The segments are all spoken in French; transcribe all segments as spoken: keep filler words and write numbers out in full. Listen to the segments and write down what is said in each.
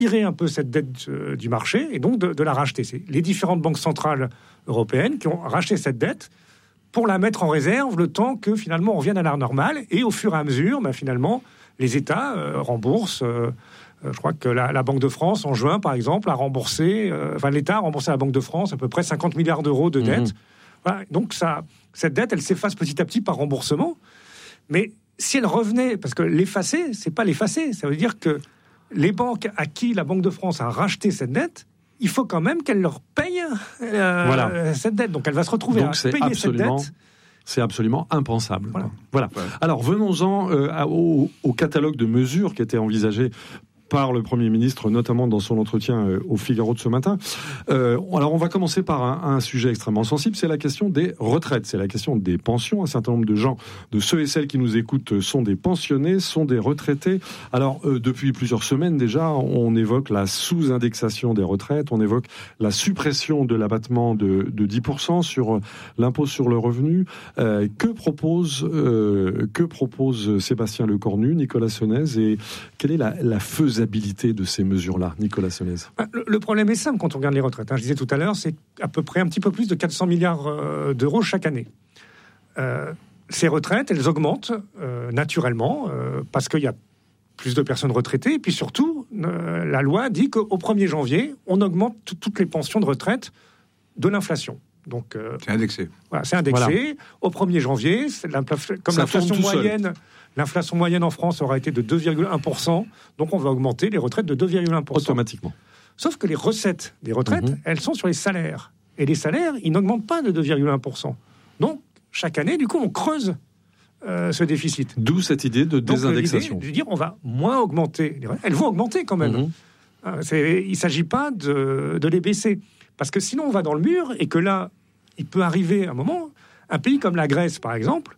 tirer un peu cette dette euh, du marché et donc de, de la racheter. C'est les différentes banques centrales européennes qui ont racheté cette dette pour la mettre en réserve le temps que finalement on revienne à l'art normal, et au fur et à mesure, bah, finalement, les États euh, remboursent. Euh, euh, je crois que la, la Banque de France, en juin, par exemple, a remboursé, euh, enfin l'État a remboursé à la Banque de France à peu près cinquante milliards d'euros de dette. Mmh. Voilà, donc ça, cette dette, elle s'efface petit à petit par remboursement. Mais si elle revenait, parce que l'effacer, c'est pas l'effacer, ça veut dire que les banques à qui la Banque de France a racheté cette dette, il faut quand même qu'elle leur paye euh, voilà. cette dette. Donc elle va se retrouver donc à payer cette dette. C'est absolument impensable. Voilà. voilà. voilà. Alors venons-en euh, au, au catalogue de mesures qui était envisagé par le Premier ministre, notamment dans son entretien au Figaro de ce matin. Euh, alors, on va commencer par un, un sujet extrêmement sensible, c'est la question des retraites, c'est la question des pensions. Un certain nombre de gens, de ceux et celles qui nous écoutent, sont des pensionnés, sont des retraités. Alors, euh, depuis plusieurs semaines déjà, on évoque la sous-indexation des retraites, on évoque la suppression de l'abattement de, de dix pour cent sur l'impôt sur le revenu. Euh, que propose, euh, que propose Sébastien Lecornu, Nicolas Sonnez, et quelle est la, la faisabilité de ces mesures-là, Nicolas Sonnez? Le, le problème est simple quand on regarde les retraites. Hein. Je disais tout à l'heure, c'est à peu près un petit peu plus de quatre cents milliards euh, d'euros chaque année. Euh, ces retraites, elles augmentent euh, naturellement euh, parce qu'il y a plus de personnes retraitées. Et puis surtout, euh, la loi dit qu'au premier janvier, on augmente t- toutes les pensions de retraite de l'inflation. Donc, euh, c'est indexé. Voilà, c'est indexé. Voilà. Au premier janvier, c'est comme ça l'inflation moyenne... L'inflation moyenne en France aura été de deux virgule un pour cent, donc on va augmenter les retraites de deux virgule un pour cent. Automatiquement. Sauf que les recettes des retraites, mmh. elles sont sur les salaires. Et les salaires, ils n'augmentent pas de deux virgule un pour cent. Donc, chaque année, du coup, on creuse euh, ce déficit. D'où cette idée de désindexation. Donc, l'idée de dire, on va moins augmenter les retraites. Elles vont augmenter quand même. Mmh. C'est, il ne s'agit pas de, de les baisser. Parce que sinon, on va dans le mur, et que là, il peut arriver un moment, un pays comme la Grèce, par exemple,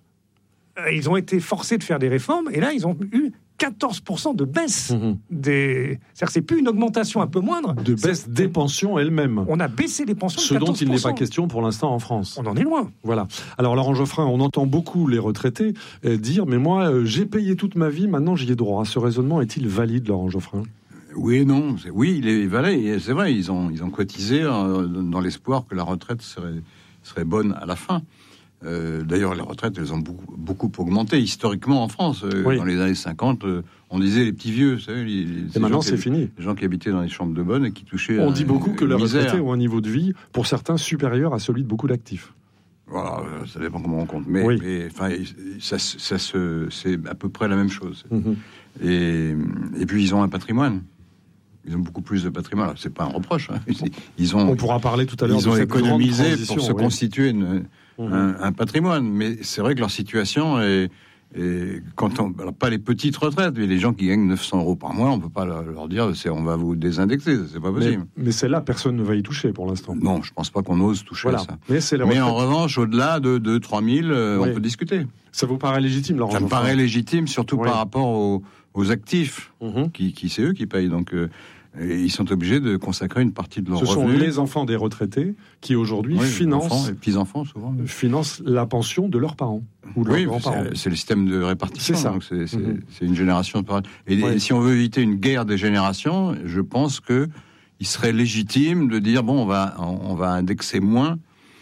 ils ont été forcés de faire des réformes, et là, ils ont eu quatorze pour cent de baisse mmh. des... C'est-à-dire que c'est plus une augmentation un peu moindre. De baisse des pensions elles-mêmes. On a baissé les pensions de Ce quatorze pour cent. dont il n'est pas question pour l'instant en France. On en est loin. Voilà. Alors, Laurent Geoffrin, on entend beaucoup les retraités euh, dire « Mais moi, euh, j'ai payé toute ma vie, maintenant j'y ai droit ». Ce raisonnement est-il valide, Laurent Geoffrin ? Oui et non. C'est... Oui, il est valide. C'est vrai, ils ont, ils ont cotisé euh, dans l'espoir que la retraite serait, serait bonne à la fin. Euh, d'ailleurs, les retraites, elles ont beaucoup, beaucoup augmenté historiquement en France. Euh, oui. Dans les années cinquante, euh, on disait les petits vieux. Vous savez, les, et maintenant, c'est qui, fini. Les gens qui habitaient dans les chambres de bonne et qui touchaient. On dit beaucoup que les misère. retraités ont un niveau de vie, pour certains, supérieur à celui de beaucoup d'actifs. Voilà, ça dépend comment on compte. Mais, oui. mais enfin, ça, ça se, c'est à peu près la même chose. Mm-hmm. Et, et puis, ils ont un patrimoine. Ils ont beaucoup plus de patrimoine. Alors, c'est pas un reproche. Hein. Ils ont, on pourra parler tout à l'heure ils de ont cette économisé pour se oui. constituer une, mmh. un, un patrimoine. Mais c'est vrai que leur situation est... Et quand on, alors pas les petites retraites, mais les gens qui gagnent neuf cents euros par mois, on peut pas leur dire c'est, on va vous désindexer, c'est pas possible. Mais, mais celle-là, personne ne va y toucher pour l'instant. Non, je pense pas qu'on ose toucher voilà. à ça. Mais, c'est mais en revanche, au-delà de, de trois mille, euh, oui. on peut discuter. Ça vous paraît légitime, Laurent? Ça me paraît légitime, surtout oui. par rapport aux, aux actifs, mmh. qui, qui c'est eux qui payent. Donc, euh, et ils sont obligés de consacrer une partie de leurs revenus. Ce revenus. sont les enfants des retraités qui aujourd'hui oui, financent, enfants, les petits-enfants souvent, financent la pension de leurs parents ou de oui, leurs grands-parents. C'est, c'est le système de répartition. C'est ça. Donc c'est, c'est, mmh. c'est une génération de parents. Et, oui. et si on veut éviter une guerre des générations, je pense que il serait légitime de dire bon, on va on va indexer moins,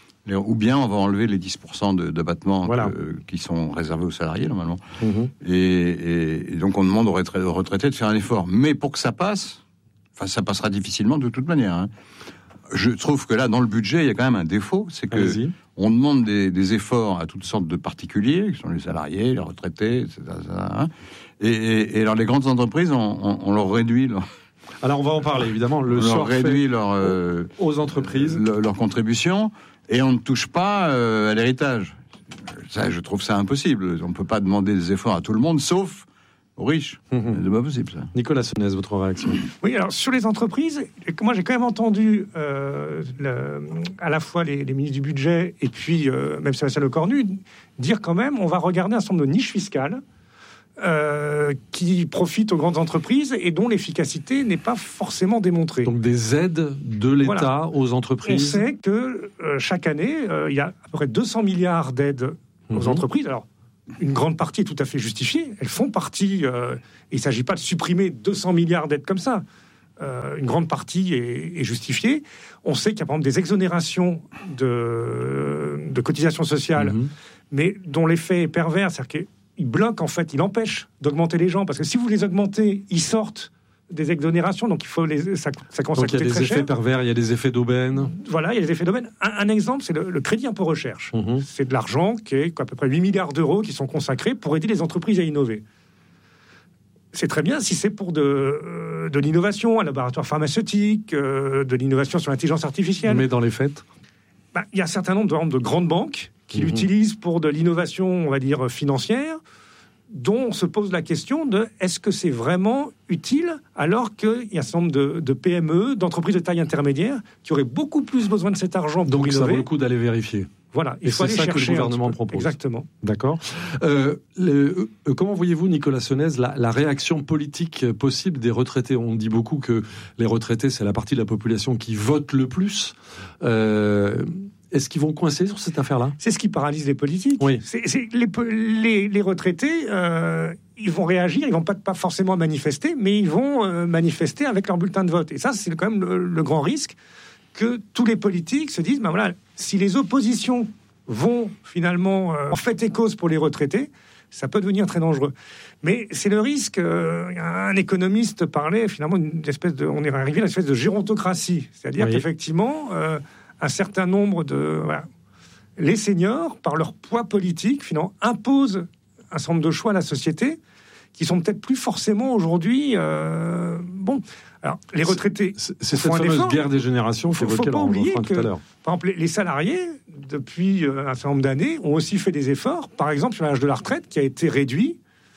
ou bien on va enlever les dix pour cent de, d'abattement voilà. que, qui sont réservés aux salariés normalement. Mmh. Et, et, et donc on demande aux retraités de faire un effort. Mais pour que ça passe. Enfin, ça passera difficilement de toute manière. Hein. Je trouve que là, dans le budget, il y a quand même un défaut, c'est que Allez-y. on demande des, des efforts à toutes sortes de particuliers, qui sont les salariés, les retraités, et cetera, et cetera hein. et, et, et alors les grandes entreprises, on, on, on leur réduit leur... Alors on va en parler évidemment. Le on leur réduit leur, euh, aux entreprises leur, leur contribution, et on ne touche pas euh, à l'héritage. Ça, je trouve ça impossible. On ne peut pas demander des efforts à tout le monde, sauf aux riches. Mmh. C'est pas possible, ça. Nicolas Sonnez, votre réaction? Oui, alors sur les entreprises, moi j'ai quand même entendu euh, le, à la fois les, les ministres du budget et puis euh, même Sébastien Lecornu dire quand même on va regarder un certain nombre de niches fiscales euh, qui profitent aux grandes entreprises et dont l'efficacité n'est pas forcément démontrée. Donc des aides de l'État voilà. aux entreprises. On sait que euh, chaque année, euh, il y a à peu près deux cents milliards d'aides mmh. aux entreprises. Alors, une grande partie est tout à fait justifiée. Elles font partie... Euh, il ne s'agit pas de supprimer deux cents milliards d'aides comme ça. euh, une grande partie est, est justifiée. On sait qu'il y a par exemple des exonérations de, de cotisations sociales, mmh. mais dont l'effet est pervers, c'est-à-dire qu'il bloque, en fait, il empêche d'augmenter les gens, parce que si vous les augmentez, ils sortent des exonérations, donc il faut les, ça, ça commence donc à coûter très cher. Il y a des effets pervers, il y a des effets d'aubaine. Voilà, il y a des effets d'aubaine. Un, un exemple, c'est le, le crédit impôt recherche. Mmh. C'est de l'argent qui est à peu près huit milliards d'euros qui sont consacrés pour aider les entreprises à innover. C'est très bien si c'est pour de, euh, de l'innovation, un laboratoire pharmaceutique, euh, de l'innovation sur l'intelligence artificielle. Mais dans les faits, bah, il y a un certain nombre de, de grandes banques qui mmh. l'utilisent pour de l'innovation, on va dire, financière, dont on se pose la question de est-ce que c'est vraiment utile alors qu'il y a un certain nombre de, de P M E, d'entreprises de taille intermédiaire, qui auraient beaucoup plus besoin de cet argent pour donc innover. Donc ça vaut le coup d'aller vérifier. Voilà, il et faut c'est aller ça chercher que le gouvernement propose. Exactement. D'accord. Euh, le, euh, comment voyez-vous, Nicolas Senez, la, la réaction politique possible des retraités ? On dit beaucoup que les retraités, c'est la partie de la population qui vote le plus. Euh, Est-ce qu'ils vont coincer sur cette affaire-là ? C'est ce qui paralyse les politiques. Oui. C'est, c'est les, les, les retraités, euh, ils vont réagir, ils vont pas, pas forcément manifester, mais ils vont euh, manifester avec leur bulletin de vote. Et ça, c'est quand même le, le grand risque que tous les politiques se disent, ben voilà, si les oppositions vont finalement euh, en fait et cause pour les retraités, ça peut devenir très dangereux. Mais c'est le risque. Euh, un économiste parlait finalement d'une espèce de, on est arrivé à une espèce de gérontocratie, c'est-à-dire oui. qu'effectivement. Euh, un certain nombre de... Voilà. Les seniors, par leur poids politique, finalement, imposent un certain nombre de choix à la société qui sont peut-être plus forcément aujourd'hui... Euh, bon, alors, les retraités... C'est, c'est cette fameuse effort. guerre des générations qu'il faut pas oublier que, tout à l'heure. Par exemple, les salariés, depuis un certain nombre d'années, ont aussi fait des efforts. Par exemple, sur l'âge de la retraite, qui a été réduit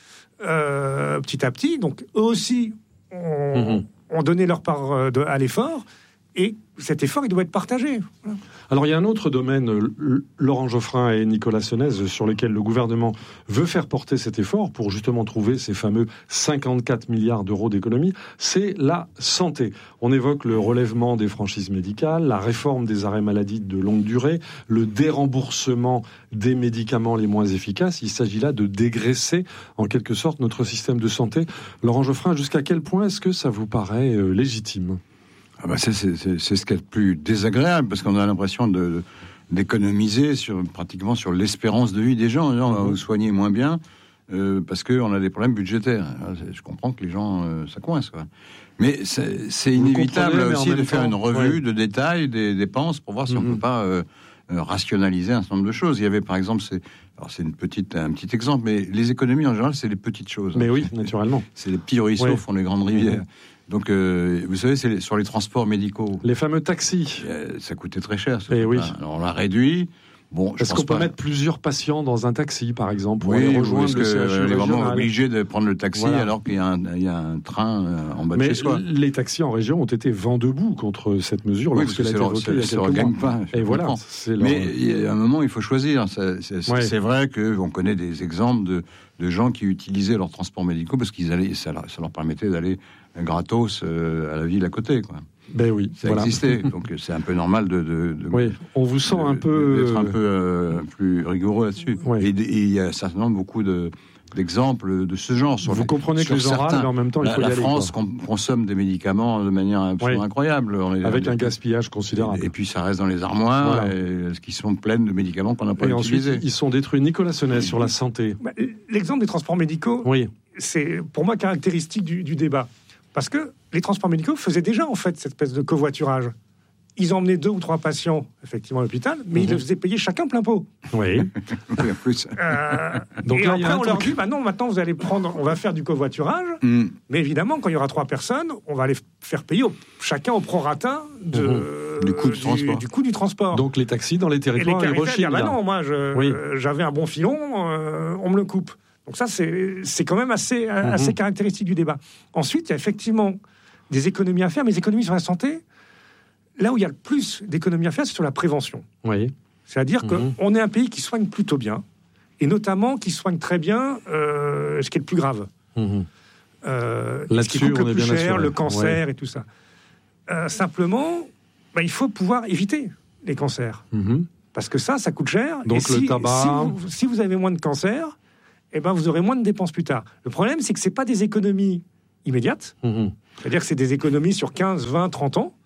euh, petit à petit. Donc, eux aussi ont, mmh. ont donné leur part de, à l'effort. Et cet effort, il doit être partagé. Voilà. Alors, il y a un autre domaine, Laurent Geoffrin et Nicolas Senez, sur lequel le gouvernement veut faire porter cet effort pour justement trouver ces fameux cinquante-quatre milliards d'euros d'économie, c'est la santé. On évoque le relèvement des franchises médicales, la réforme des arrêts maladie de longue durée, le déremboursement des médicaments les moins efficaces. Il s'agit là de dégraisser, en quelque sorte, notre système de santé. Laurent Geoffrin, jusqu'à quel point est-ce que ça vous paraît euh, légitime ? Ah bah c'est, c'est, c'est, c'est ce qui est le plus désagréable, parce qu'on a l'impression de, de, d'économiser sur, pratiquement sur l'espérance de vie des gens. Les gens vont vous soigner moins bien euh, parce qu'on a des problèmes budgétaires. Je comprends que les gens, euh, ça coince, quoi. Mais c'est, c'est inévitable aussi de faire temps, une revue ouais. de détail des dépenses pour voir si mm-hmm. on ne peut pas euh, rationaliser un certain nombre de choses. Il y avait par exemple... C'est, alors c'est une petite, un petit exemple, mais les économies en général, c'est les petites choses. Mais hein. oui, naturellement. C'est les petits ruisseaux ouais. font les grandes rivières. Mm-hmm. Donc, euh, vous savez, c'est les, sur les transports médicaux. Les fameux taxis. Euh, ça coûtait très cher. Et oui. Alors, on l'a réduit. Bon, Est-ce qu'on peut pas... mettre plusieurs patients dans un taxi, par exemple, pour oui, aller rejoindre est-ce le C H U on est vraiment régional. obligé de prendre le taxi voilà. alors qu'il y a un, il y a un train en bas de Mais chez soi. Les taxis en région ont été vent debout contre cette mesure oui, lorsqu'elle a été évoquée il y a quelques mois. Pas, Et voilà. C'est Mais il y a un moment, il faut choisir. C'est, c'est, ouais. c'est vrai qu'on connaît des exemples de, de gens qui utilisaient leurs transports médicaux parce qu'ils allaient, ça, ça leur permettait d'aller gratos euh, à la ville à côté, quoi. Ben oui, ça voilà. existait, donc c'est un peu normal de. de, de oui, on vous sent de, un peu d'être un peu euh, plus rigoureux là-dessus. Oui. Et il y a certainement beaucoup de d'exemples de ce genre. Sur vous les, comprenez que les gens râlent, mais en même temps, il faut la, y la aller. La France com- consomme des médicaments de manière absolument oui. incroyable. On est, Avec on est, un gaspillage considérable. Et, et puis ça reste dans les armoires, voilà. et, qui sont pleines de médicaments qu'on n'a pas et utilisés. Ensuite, ils sont détruits. Nicolas Senez, sur la santé. Bah, l'exemple des transports médicaux, oui. c'est pour moi caractéristique du, du débat. Parce que les transports médicaux faisaient déjà, en fait, cette espèce de covoiturage. Ils emmenaient deux ou trois patients, effectivement, à l'hôpital, mais mmh. ils les faisaient payer chacun plein pot. Oui. en plus. Euh, Donc et là, après, on leur dit, bah non, maintenant, vous allez prendre, on va faire du covoiturage, mmh. mais évidemment, quand il y aura trois personnes, on va les faire payer au, chacun au prorata de, mmh. du, coût du, transport. du coût du transport. Donc les taxis dans les territoires, et les ils rechignent. Bah non, moi, je, oui. euh, j'avais un bon filon, euh, on me le coupe. Donc ça, c'est, c'est quand même assez, mmh. assez caractéristique du débat. Ensuite, il y a effectivement des économies à faire, mais les économies sur la santé, là où il y a le plus d'économies à faire, c'est sur la prévention. Oui. C'est-à-dire mmh. qu'on est un pays qui soigne plutôt bien, et notamment qui soigne très bien euh, ce qui est le plus grave. Mmh. Euh, ce qui coûte le plus cher, assuré. Le cancer ouais. et tout ça. Euh, simplement, bah, il faut pouvoir éviter les cancers. Mmh. Parce que ça, ça coûte cher. Donc et le si, tabac... Si vous, si vous avez moins de cancers, eh ben, vous aurez moins de dépenses plus tard. Le problème, c'est que ce n'est pas des économies immédiates. Mmh. C'est-à-dire que c'est des économies sur quinze, vingt, trente ans.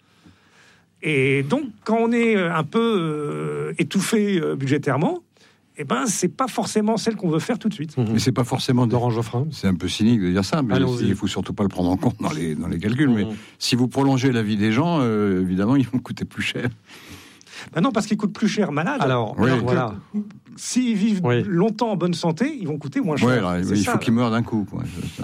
Et donc, quand on est un peu euh, étouffé euh, budgétairement, eh ben, c'est pas forcément celle qu'on veut faire tout de suite. Mmh. Mais c'est pas forcément Laurent Geoffrin. C'est un peu cynique de dire ça, mais Allons-y. Il faut surtout pas le prendre en compte dans les dans les calculs. Mmh. Mais si vous prolongez la vie des gens, euh, évidemment, ils vont coûter plus cher. Ben non, parce qu'ils coûtent plus cher malades. Alors, oui. alors voilà. S'ils vivent oui. longtemps en bonne santé, ils vont coûter moins cher. Ouais, alors, il ça, faut qu'ils meurent d'un coup, quoi.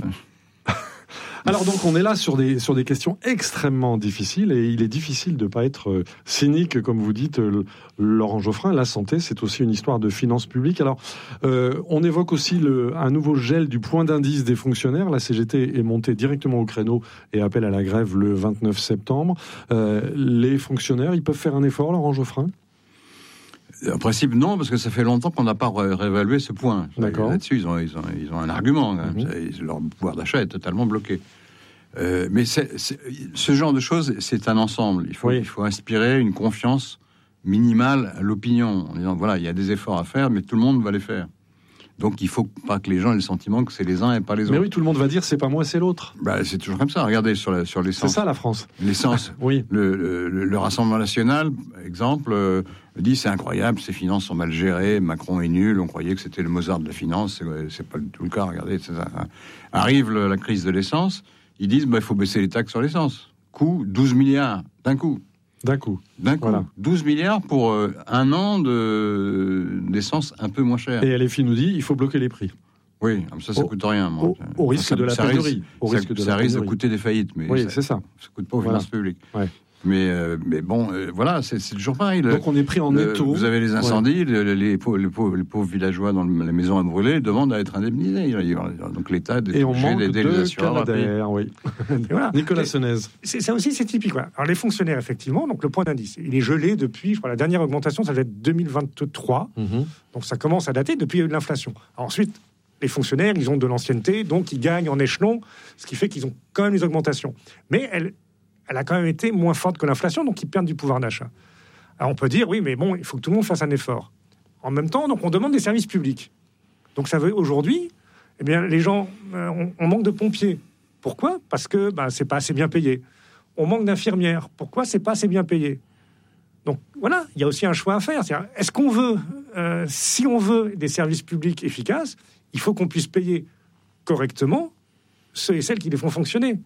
Alors donc on est là sur des sur des questions extrêmement difficiles et il est difficile de ne pas être euh, cynique comme vous dites euh, Laurent Geoffrin. La santé c'est aussi une histoire de finances publiques. Alors euh, on évoque aussi le, un nouveau gel du point d'indice des fonctionnaires. La C G T est montée directement au créneau et appelle à la grève le vingt-neuf septembre. Euh, les fonctionnaires ils peuvent faire un effort, Laurent Geoffrin? En principe, non, parce que ça fait longtemps qu'on n'a pas ré- réévalué ce point. D'accord. Là-dessus, ils ont, ils, ont, ils ont un argument. Quand même. Mm-hmm. Leur pouvoir d'achat est totalement bloqué. Euh, mais c'est, c'est, ce genre de choses, c'est un ensemble. Il faut, oui. il faut inspirer une confiance minimale à l'opinion, en disant, voilà, il y a des efforts à faire, mais tout le monde va les faire. Donc, il ne faut pas que les gens aient le sentiment que c'est les uns et pas les autres. Mais oui, tout le monde va dire, c'est pas moi, c'est l'autre. Bah, c'est toujours comme ça. Regardez sur, la, sur l'essence. C'est ça, la France. L'essence. Oui. Le, le, le Rassemblement national, exemple, euh, dit c'est incroyable, ces finances sont mal gérées, Macron est nul, on croyait que c'était le Mozart de la finance, c'est, c'est pas du tout le cas, regardez. C'est ça. Arrive le, la crise de l'essence, ils disent bah, il faut baisser les taxes sur l'essence. Coût douze milliards, d'un coup. D'un coup. D'un coup. Voilà. douze milliards pour euh, un an de, d'essence un peu moins cher. Et L F I nous dit il faut bloquer les prix. Oui, ça, ça au, coûte rien. Moi. Au, au risque ça, de la ça pénurie. Risque, au ça, risque de, ça la risque pénurie. de coûter des faillites. Mais oui, ça, c'est ça. Ça coûte pas aux voilà. finances publiques. Ouais. Mais, euh, mais bon, euh, voilà, c'est, c'est toujours pareil. Le, Donc on est pris en le, étau. Vous avez les incendies, ouais. le, les, pauvres, les, pauvres, les pauvres villageois dont la maison a brûlé demandent à être indemnisés. Donc l'État est obligé d'aider les assureurs. Oui. Voilà. Nicolas Senez. C'est, ça aussi, c'est typique. Ouais. Alors les fonctionnaires, effectivement, donc le point d'indice, il est gelé depuis, je crois, la dernière augmentation, ça va être deux mille vingt-trois. Mm-hmm. Donc ça commence à dater depuis de l'inflation. Alors, ensuite, les fonctionnaires, ils ont de l'ancienneté, donc ils gagnent en échelon, ce qui fait qu'ils ont quand même des augmentations. Mais elles elle a quand même été moins forte que l'inflation, donc ils perdent du pouvoir d'achat. Alors on peut dire, oui, mais bon, il faut que tout le monde fasse un effort. En même temps, donc on demande des services publics. Donc ça veut, aujourd'hui, eh bien, les gens, euh, on, on manque de pompiers. Pourquoi ? Parce que ben, c'est pas assez bien payé. On manque d'infirmières. Pourquoi c'est pas assez bien payé ? Donc voilà, il y a aussi un choix à faire. C'est-à-dire, est-ce qu'on veut, euh, si on veut des services publics efficaces, il faut qu'on puisse payer correctement ceux et celles qui les font fonctionner.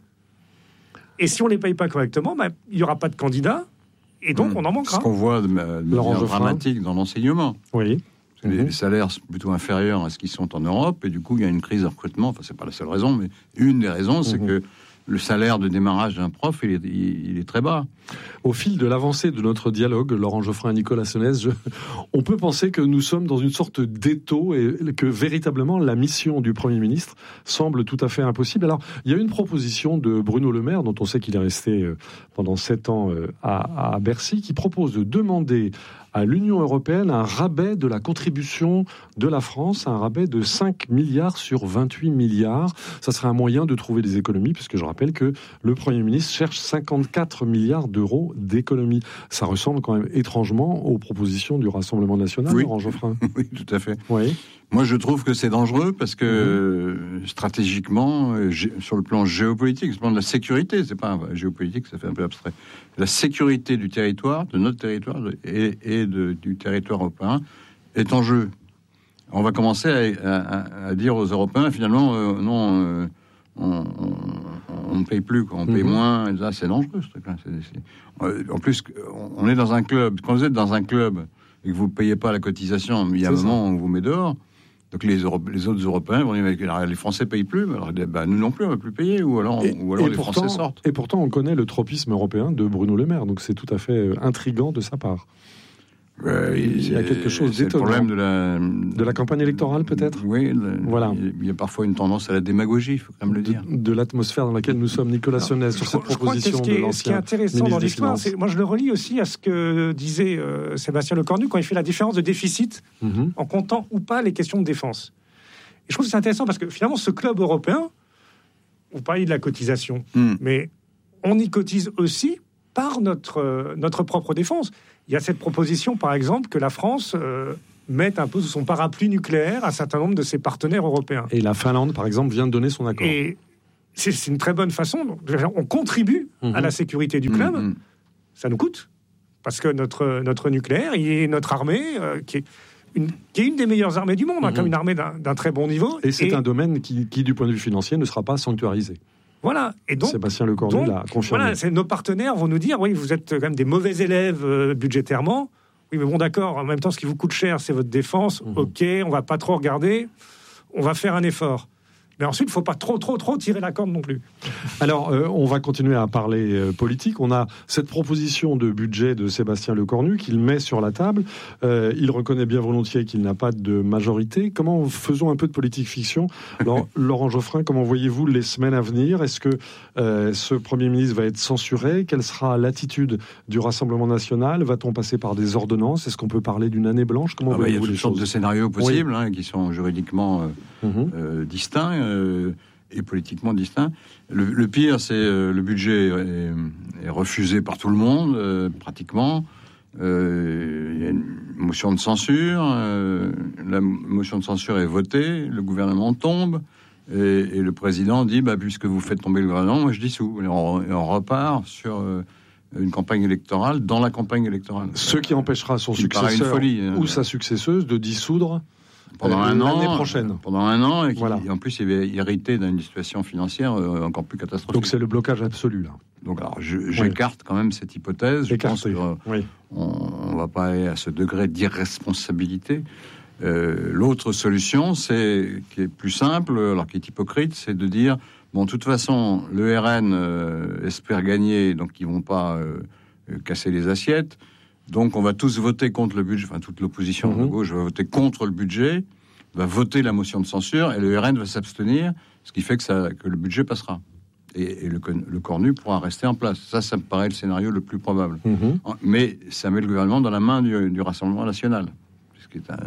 Et si on ne les paye pas correctement, bah, il n'y aura pas de candidats, et donc mmh. on en manquera. Ce qu'on voit de, de manière dramatique dans l'enseignement. Oui. Les, mmh. les salaires sont plutôt inférieurs à ce qu'ils sont en Europe, et du coup, il y a une crise de recrutement. Enfin, c'est pas la seule raison, mais une des raisons, c'est mmh. que le salaire de démarrage d'un prof, il est, il, il est très bas. Au fil de l'avancée de notre dialogue, Laurent Geoffrin et Nicolas Senez, je, on peut penser que nous sommes dans une sorte d'étau et que véritablement la mission du Premier ministre semble tout à fait impossible. Alors, il y a une proposition de Bruno Le Maire, dont on sait qu'il est resté pendant sept ans à, à Bercy, qui propose de demander à l'Union européenne un rabais de la contribution de la France, un rabais de cinq milliards sur vingt-huit milliards. Ça serait un moyen de trouver des économies, puisque je rappelle que le Premier ministre cherche cinquante-quatre milliards d'euros d'économies. Ça ressemble quand même étrangement aux propositions du Rassemblement national, oui. Laurent Geoffrin. Oui, tout à fait. Oui. Moi, je trouve que c'est dangereux parce que mmh. stratégiquement, gé- sur le plan géopolitique, sur le plan de la sécurité, c'est pas un, géopolitique, ça fait un peu abstrait. La sécurité du territoire, de notre territoire et, et de, du territoire européen est en jeu. On va commencer à, à, à dire aux Européens, finalement, euh, non, euh, on, on, on ne paye plus, quoi. On paye mmh. moins. Et là, c'est dangereux, ce truc-là. C'est, c'est... En plus, on est dans un club. Quand vous êtes dans un club et que vous ne payez pas la cotisation, il y a c'est un moment où on vous met dehors. Donc les, Euro- les autres Européens vont dire les Français payent plus, alors bah, nous non plus on va plus payer, ou alors, et, ou alors les pourtant, Français sortent. Et pourtant on connaît le tropisme européen de Bruno Le Maire, donc c'est tout à fait intriguant de sa part. Euh, il y a quelque chose c'est d'étonnant. Le problème de la de la campagne électorale peut-être. Oui, le, voilà. Il y a parfois une tendance à la démagogie, il faut quand même le dire. De, de l'atmosphère dans laquelle nous sommes, Nicolas Senez, sur cette je proposition crois que ce qui est, de l'ancien ce qui est intéressant dans l'histoire, c'est, moi je le relie aussi à ce que disait euh, Sébastien Lecornu quand il fait la différence de déficit mm-hmm. en comptant ou pas les questions de défense. Et je trouve que c'est intéressant parce que finalement ce club européen, vous parliez de la cotisation, mm. mais on y cotise aussi par notre, euh, notre propre défense. Il y a cette proposition, par exemple, que la France euh, mette un peu sous son parapluie nucléaire un certain nombre de ses partenaires européens. Et la Finlande, par exemple, vient de donner son accord. Et c'est, c'est une très bonne façon. On contribue mmh. à la sécurité du club. Mmh. Ça nous coûte. Parce que notre, notre nucléaire, il est notre armée, euh, qui, est une, qui est une des meilleures armées du monde, mmh. hein, comme une armée d'un, d'un très bon niveau. Et c'est et, un domaine qui, qui, du point de vue financier, ne sera pas sanctuarisé. Voilà. Et donc, Sébastien Lecornu l'a confirmé. Voilà, c'est, nos partenaires vont nous dire, oui, vous êtes quand même des mauvais élèves euh, budgétairement. Oui, mais bon, d'accord, en même temps, ce qui vous coûte cher, c'est votre défense. Mmh. OK, on va pas trop regarder. On va faire un effort. Mais ensuite, il ne faut pas trop, trop, trop tirer la corde non plus. Alors, euh, on va continuer à parler euh, politique. On a cette proposition de budget de Sébastien Lecornu qu'il met sur la table. Euh, il reconnaît bien volontiers qu'il n'a pas de majorité. Comment faisons un peu de politique fiction? Alors, Laurent Geoffrin, comment voyez-vous les semaines à venir? Est-ce que euh, ce Premier ministre va être censuré? Quelle sera l'attitude du Rassemblement national? Va-t-on passer par des ordonnances? Est-ce qu'on peut parler d'une année blanche? Comment ah bah, voyez-vous les choses? Il y a toutes sortes de scénarios possibles, oui. hein, qui sont juridiquement euh, mmh. euh, distincts. Euh, et politiquement distinct. Le, le pire, c'est euh, le budget est, est refusé par tout le monde, euh, pratiquement. Euh, il y a une motion de censure. Euh, la motion de censure est votée, le gouvernement tombe, et, et le président dit bah, puisque vous faites tomber le gouvernement, moi je dissous. Et on, et on repart sur euh, une campagne électorale dans la campagne électorale. Ce qui empêchera son successeur folie, ou euh, sa successeuse de dissoudre pendant un an, l'année prochaine. Pendant un an, et qui, voilà. en plus, il avait hérité d'une situation financière euh, encore plus catastrophique. Donc c'est le blocage absolu, là. Donc alors, je, j'écarte oui. quand même cette hypothèse. Je Écarté. pense qu'on oui. ne va pas aller à ce degré d'irresponsabilité. Euh, l'autre solution, c'est, qui est plus simple, alors qui est hypocrite, c'est de dire, bon, de toute façon, le R N euh, espère gagner, donc ils ne vont pas euh, casser les assiettes. Donc on va tous voter contre le budget, enfin toute l'opposition mmh. de gauche va voter contre le budget, va voter la motion de censure, et le R N va s'abstenir, ce qui fait que, ça, que le budget passera. Et, et le, le Cornu pourra rester en place. Ça, ça me paraît le scénario le plus probable. Mmh. Mais ça met le gouvernement dans la main du, du Rassemblement national, ce qui est un,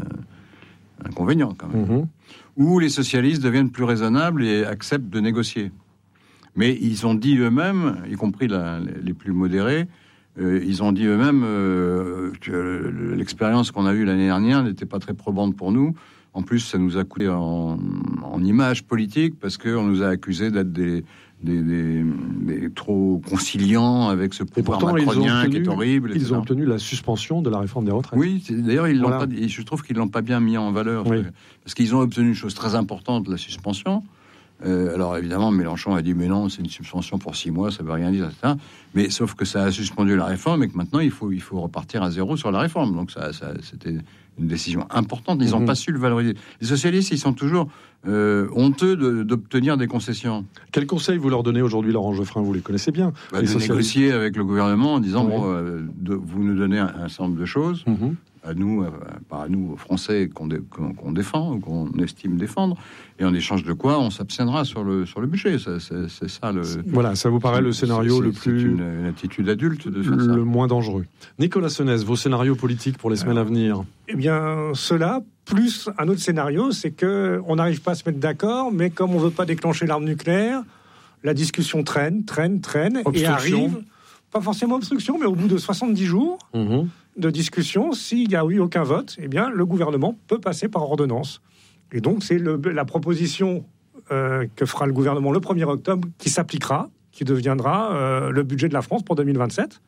un inconvénient quand même. Mmh. Où les socialistes deviennent plus raisonnables et acceptent de négocier. Mais ils ont dit eux-mêmes, y compris la, les plus modérés, Euh, ils ont dit eux-mêmes euh, que l'expérience qu'on a eue l'année dernière n'était pas très probante pour nous. En plus, ça nous a coûté en, en image politique parce qu'on nous a accusés d'être des, des, des, des trop conciliants avec ce pouvoir macronien qui est horrible. Ils ont obtenu la suspension de la réforme des retraites. Oui, c'est, d'ailleurs, ils voilà. l'ont pas, je trouve qu'ils l'ont pas bien mis en valeur. Oui. Parce qu'ils ont obtenu une chose très importante, la suspension. Euh, alors évidemment, Mélenchon a dit mais non, c'est une suspension pour six mois, ça veut rien dire, et cetera. Mais sauf que ça a suspendu la réforme et que maintenant il faut il faut repartir à zéro sur la réforme. Donc ça, ça c'était une décision importante. Ils n'ont mmh. pas su le valoriser. Les socialistes, ils sont toujours euh, honteux de, d'obtenir des concessions. Quel conseil vous leur donnez aujourd'hui, Laurent Geoffrin? Vous les connaissez bien. Bah, de négocier avec le gouvernement en disant oui. bon, euh, de, vous nous donnez un, un certain nombre de choses. Mmh. à nous, pas à nous, aux Français, qu'on, dé, qu'on, qu'on défend, qu'on estime défendre, et en échange de quoi on s'abstiendra sur le, sur le budget. Ça, c'est, c'est ça le... Voilà, ça vous paraît le scénario c'est, le plus... C'est une, une attitude adulte de faire le ça. Le moins dangereux. Nicolas Senez, vos scénarios politiques pour les semaines Alors, à venir? Eh bien, cela, plus un autre scénario, c'est qu'on n'arrive pas à se mettre d'accord, mais comme on ne veut pas déclencher l'arme nucléaire, la discussion traîne, traîne, traîne, obstruction. Et arrive... Pas forcément obstruction, mais au bout de soixante-dix jours... Mmh. de discussion, s'il n'y a eu aucun vote, eh bien, le gouvernement peut passer par ordonnance. Et donc, c'est le, la proposition euh, que fera le gouvernement le premier octobre qui s'appliquera, qui deviendra euh, le budget de la France pour deux mille vingt-sept,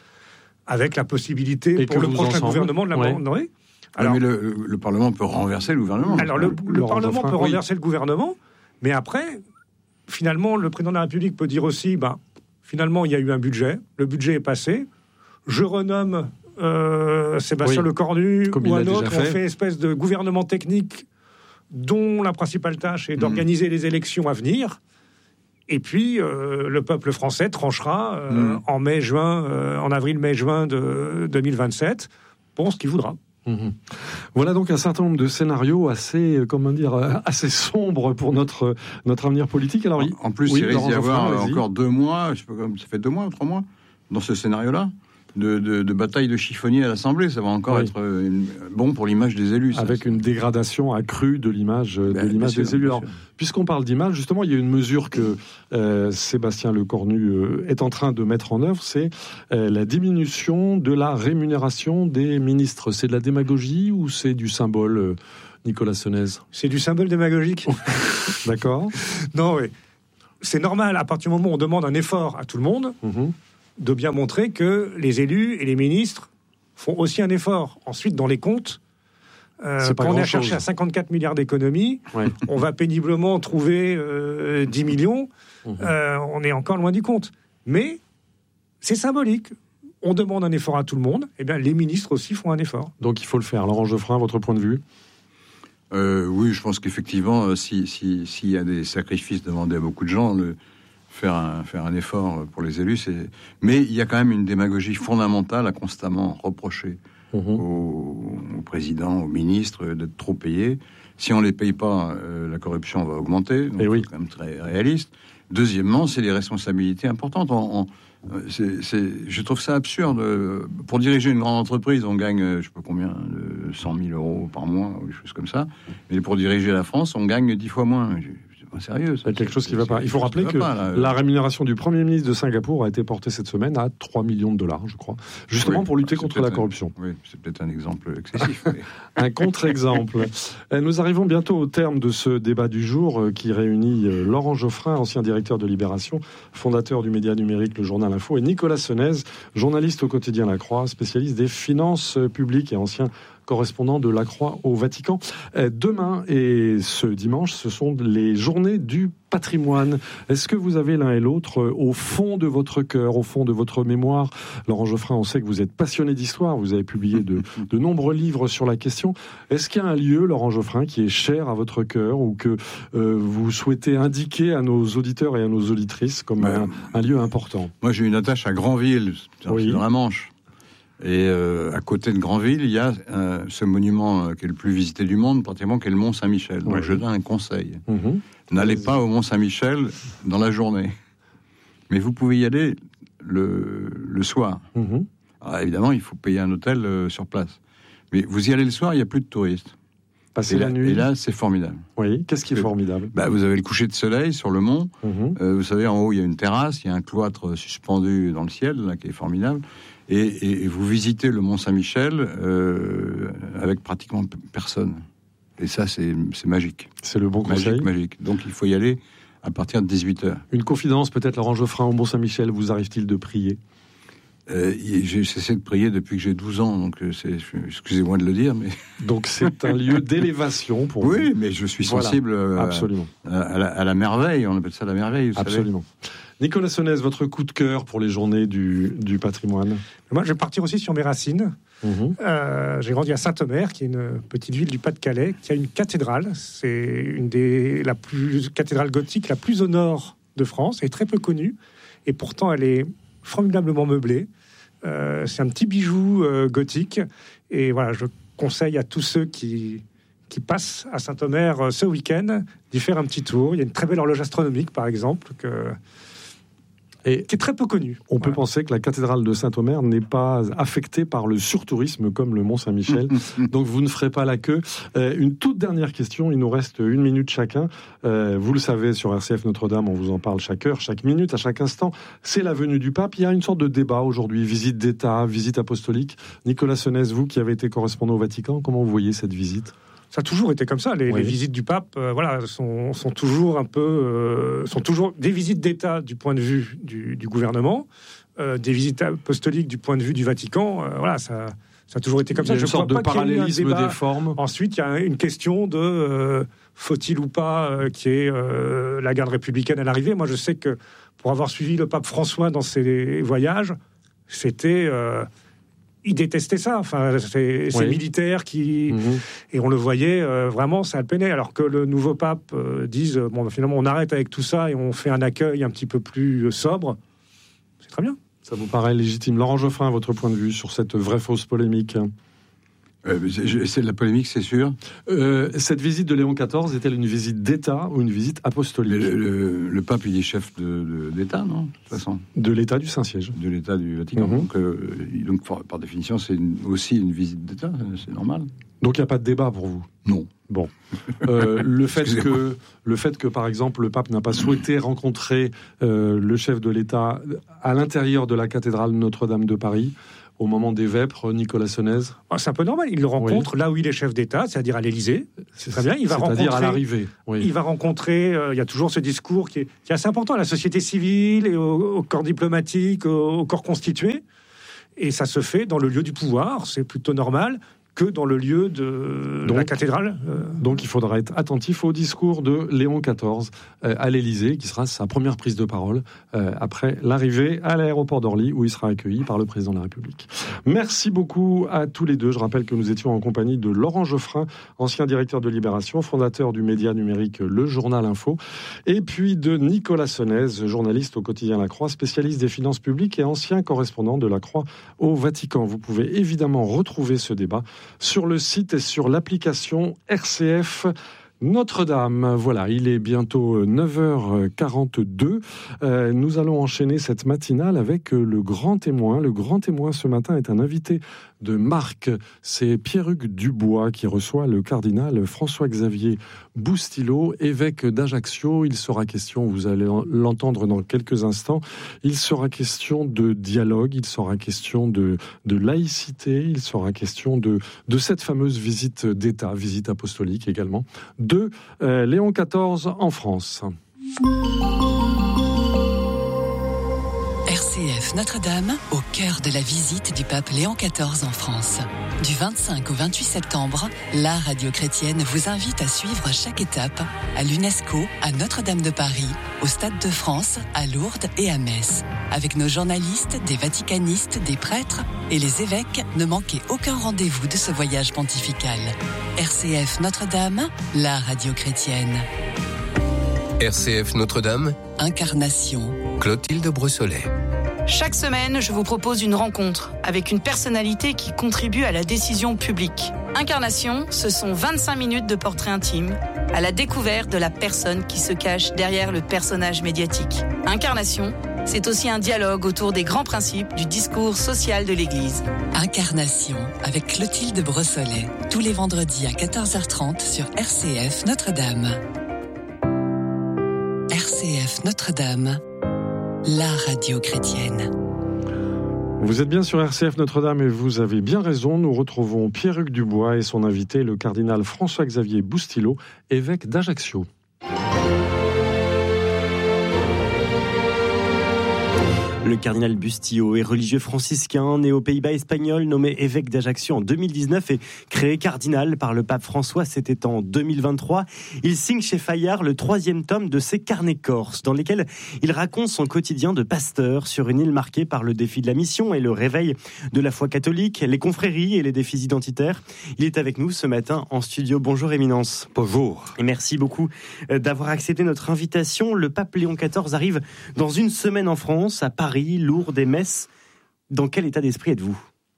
avec la possibilité Et pour le prochain ensemble, gouvernement de l'amendement. Ouais. Alors, mais le, le Parlement peut renverser le gouvernement. Alors, le, le Parlement Geoffrin, peut oui. renverser le gouvernement, mais après, finalement, le président de la République peut dire aussi, ben, finalement, il y a eu un budget, le budget est passé, je renomme Euh, Sébastien oui, Lecornu ou un autre, on fait espèce de gouvernement technique dont la principale tâche est d'organiser mmh. les élections à venir. Et puis, euh, le peuple français tranchera euh, mmh. en mai-juin, euh, en avril-mai-juin de deux mille vingt-sept pour ce qu'il voudra. Mmh. Voilà donc un certain nombre de scénarios assez, comment dire, assez sombres pour notre notre avenir politique. Alors, en, en plus, oui, il risque d'y avoir encore deux mois, je sais pas, ça fait deux mois ou trois mois dans ce scénario-là. De, de, de bataille de chiffonnier à l'Assemblée, ça va encore oui. être euh, une, bon pour l'image des élus. Ça, Avec ça. Une dégradation accrue de l'image, ben, de l'image des sûr, élus. Alors, puisqu'on parle d'image, justement, il y a une mesure que euh, Sébastien Lecornu euh, est en train de mettre en œuvre, c'est euh, la diminution de la rémunération des ministres. C'est de la démagogie ou c'est du symbole, euh, Nicolas Senez? C'est du symbole démagogique. D'accord. Non, oui. c'est normal, à partir du moment où on demande un effort à tout le monde, mmh. de bien montrer que les élus et les ministres font aussi un effort. Ensuite, dans les comptes, euh, quand on a cherché à cinquante-quatre milliards d'économies, ouais. on va péniblement trouver euh, dix millions, mmh. euh, on est encore loin du compte. Mais c'est symbolique. On demande un effort à tout le monde, et bien les ministres aussi font un effort. Donc il faut le faire. Laurent Geoffrin, votre point de vue ? euh, Oui, je pense qu'effectivement, s'il si, si y a des sacrifices demandés à beaucoup de gens, le, faire, un, faire un effort pour les élus, c'est... Mais il y a quand même une démagogie fondamentale à constamment reprocher mmh. au, au président, aux ministres d'être trop payés. Si on ne les paye pas, euh, la corruption va augmenter. Donc, oui. C'est quand même très réaliste. Deuxièmement, c'est des responsabilités importantes. On, on, c'est, c'est, je trouve ça absurde. Pour diriger une grande entreprise, on gagne, je ne sais pas combien, cent mille euros par mois, ou des choses comme ça. Mais pour diriger la France, on gagne dix fois moins. C'est pas sérieux. Ça. Il y a quelque chose qui ne va pas. Il faut rappeler que pas, la rémunération du Premier ministre de Singapour a été portée cette semaine à trois millions de dollars, je crois. Justement oui, pour lutter contre la corruption. Un, oui, c'est peut-être un exemple excessif. Mais... un contre-exemple. Nous arrivons bientôt au terme de ce débat du jour qui réunit Laurent Geoffrin, ancien directeur de Libération, fondateur du média numérique Le Journal Info, et Nicolas Senez, journaliste au quotidien La Croix, spécialiste des finances publiques et ancien correspondant de La Croix au Vatican. Demain et ce dimanche, ce sont les journées du patrimoine. Est-ce que vous avez l'un et l'autre au fond de votre cœur, au fond de votre mémoire ? Laurent Geoffrin, on sait que vous êtes passionné d'histoire, vous avez publié de, de nombreux livres sur la question. Est-ce qu'il y a un lieu, Laurent Geoffrin, qui est cher à votre cœur ou que euh, vous souhaitez indiquer à nos auditeurs et à nos auditrices comme un, un lieu important ? Moi, j'ai une attache à Granville, oui. dans la Manche. Et euh, à côté de Granville, il y a euh, ce monument euh, qui est le plus visité du monde, pratiquement, qui est le Mont Saint-Michel. Donc, ouais. je donne un conseil. Mmh. N'allez pas au Mont Saint-Michel dans la journée. Mais vous pouvez y aller le, le soir. Mmh. Alors, évidemment, il faut payer un hôtel euh, sur place. Mais vous y allez le soir, il n'y a plus de touristes. Passer la là, nuit. Et là, c'est formidable. Oui, qu'est-ce qui est formidable ? Bah, vous avez le coucher de soleil sur le mont. Mmh. Euh, vous savez, en haut, il y a une terrasse, il y a un cloître suspendu dans le ciel, là, qui est formidable. Et, et, et vous visitez le Mont Saint-Michel euh, avec pratiquement personne. Et ça, c'est, c'est magique. C'est le bon magique, conseil. Magique. Donc, il faut y aller à partir de dix-huit heures. Une confidence, peut-être, Laurent Geoffrin, au Mont Saint-Michel, vous arrive-t-il de prier ? Euh, j'ai cessé de prier depuis que j'ai douze ans, donc c'est, excusez-moi de le dire, mais... Donc c'est un lieu d'élévation pour oui, vous. Oui, mais je suis sensible voilà. Absolument. À, à, la, à la merveille, on appelle ça la merveille, vous Absolument. savez. Nicolas Senez, votre coup de cœur pour les journées du, du patrimoine ? Moi, je vais partir aussi sur mes racines. Mmh. Euh, j'ai grandi à Saint-Omer, qui est une petite ville du Pas-de-Calais, qui a une cathédrale. C'est une des la plus cathédrale gothique la plus au nord de France, elle est très peu connue, et pourtant elle est formidablement meublée. Euh, c'est un petit bijou euh, gothique, et voilà, je conseille à tous ceux qui qui passent à Saint-Omer euh, ce week-end d'y faire un petit tour. Il y a une très belle horloge astronomique, par exemple, que et qui est très peu connue. On voilà. peut penser que la cathédrale de Saint-Omer n'est pas affectée par le surtourisme comme le Mont Saint-Michel, donc vous ne ferez pas la queue. Euh, une toute dernière question, il nous reste une minute chacun. Euh, vous le savez, sur R C F Notre-Dame, on vous en parle chaque heure, chaque minute, à chaque instant. C'est la venue du pape. Il y a une sorte de débat aujourd'hui, visite d'État, visite apostolique. Nicolas Senez, vous qui avez été correspondant au Vatican, comment vous voyez cette visite ? Ça a toujours été comme ça. Les, oui. les visites du pape, euh, voilà, sont, sont toujours un peu, euh, sont toujours des visites d'État du point de vue du, du gouvernement, euh, des visites apostoliques du point de vue du Vatican. Euh, voilà, ça, ça a toujours été comme ça. Il y a une Je sorte crois de pas parallélisme des formes. Ensuite, il y a une question de euh, faut-il ou pas euh, qu'il y ait euh, la garde républicaine à l'arrivée. Moi, je sais que pour avoir suivi le pape François dans ses voyages, c'était euh, il détestait ça, enfin, c'est ces oui. militaires qui... Mmh. Et on le voyait, euh, vraiment, ça le peinait. Alors que le nouveau pape euh, dise, bon, bah, finalement, on arrête avec tout ça et on fait un accueil un petit peu plus euh, sobre, c'est très bien. Ça vous paraît légitime. Laurent Geoffrin, votre point de vue sur cette vraie-fausse polémique ? Euh, c'est, c'est de la polémique, c'est sûr. Euh, cette visite de Léon quatorze est-elle une visite d'État ou une visite apostolique ? Le, le, le pape, il est chef de, de, d'État, non ? De toute façon. De l'État du Saint-Siège. De l'État du Vatican. Mm-hmm. Donc, euh, donc par, par définition, c'est une, aussi une visite d'État, c'est normal. Donc, il n'y a pas de débat pour vous ? Non. Bon. Euh, le, fait que, le fait que, par exemple, le pape n'a pas souhaité rencontrer euh, le chef de l'État à l'intérieur de la cathédrale Notre-Dame de Paris, au moment des vêpres, Nicolas Sonnez? Ah, c'est un peu normal. Il le rencontre oui. là où il est chef d'État, c'est-à-dire à l'Élysée. C'est très bien. Il va rencontrer. C'est-à-dire à l'arrivée. Oui. Il va rencontrer. Euh, il y a toujours ce discours qui est, qui est assez important à la société civile et au, au corps diplomatique, au, au corps constitué. Et ça se fait dans le lieu du pouvoir. C'est plutôt normal que dans le lieu de donc, la cathédrale. Euh... Donc il faudra être attentif au discours de Léon quatorze euh, à l'Élysée, qui sera sa première prise de parole euh, après l'arrivée à l'aéroport d'Orly, où il sera accueilli par le président de la République. Merci beaucoup à tous les deux. Je rappelle que nous étions en compagnie de Laurent Geoffrin, ancien directeur de Libération, fondateur du média numérique Le Journal Info, et puis de Nicolas Sonnez, journaliste au quotidien La Croix, spécialiste des finances publiques et ancien correspondant de La Croix au Vatican. Vous pouvez évidemment retrouver ce débat sur le site et sur l'application R C F Notre-Dame. Voilà, il est bientôt neuf heures quarante-deux. Euh, nous allons enchaîner cette matinale avec le grand témoin. Le grand témoin ce matin est un invité de marque. C'est Pierre-Hugues Dubois qui reçoit le cardinal François-Xavier Boustilo, évêque d'Ajaccio. Il sera question, vous allez l'entendre dans quelques instants, il sera question de dialogue, il sera question de, de laïcité, il sera question de, de cette fameuse visite d'État, visite apostolique également, de euh, Léon quatorze en France. R C F Notre-Dame, au cœur de la visite du pape Léon quatorze en France. Du vingt-cinq au vingt-huit septembre, la radio chrétienne vous invite à suivre chaque étape à l'UNESCO, à Notre-Dame de Paris, au Stade de France, à Lourdes et à Metz. Avec nos journalistes, des vaticanistes, des prêtres et les évêques, ne manquez aucun rendez-vous de ce voyage pontifical. R C F Notre-Dame, la radio chrétienne. R C F Notre-Dame, Incarnation, Clotilde Brossolet. Chaque semaine, je vous propose une rencontre avec une personnalité qui contribue à la décision publique. Incarnation, ce sont vingt-cinq minutes de portrait intime, à la découverte de la personne qui se cache derrière le personnage médiatique. Incarnation, c'est aussi un dialogue autour des grands principes du discours social de l'Église. Incarnation, avec Clotilde Brossolet, tous les vendredis à quatorze heures trente sur R C F Notre-Dame. R C F Notre-Dame, la radio chrétienne. Vous êtes bien sur R C F Notre-Dame et vous avez bien raison. Nous retrouvons Pierre-Hugues Dubois et son invité, le cardinal François-Xavier Boustilo, évêque d'Ajaccio. Le cardinal Bustillo est religieux franciscain, né aux Pays-Bas espagnols, nommé évêque d'Ajaccio en deux mille dix-neuf et créé cardinal par le pape François, c'était en deux mille vingt-trois. Il signe chez Fayard le troisième tome de ses carnets corses, dans lesquels il raconte son quotidien de pasteur sur une île marquée par le défi de la mission et le réveil de la foi catholique, les confréries et les défis identitaires. Il est avec nous ce matin en studio. Bonjour Éminence. Bonjour. Et merci beaucoup d'avoir accepté notre invitation. Le pape Léon quatorze arrive dans une semaine en France, à Paris, Lourdes et Metz. Dans quel état d'esprit êtes-vous ?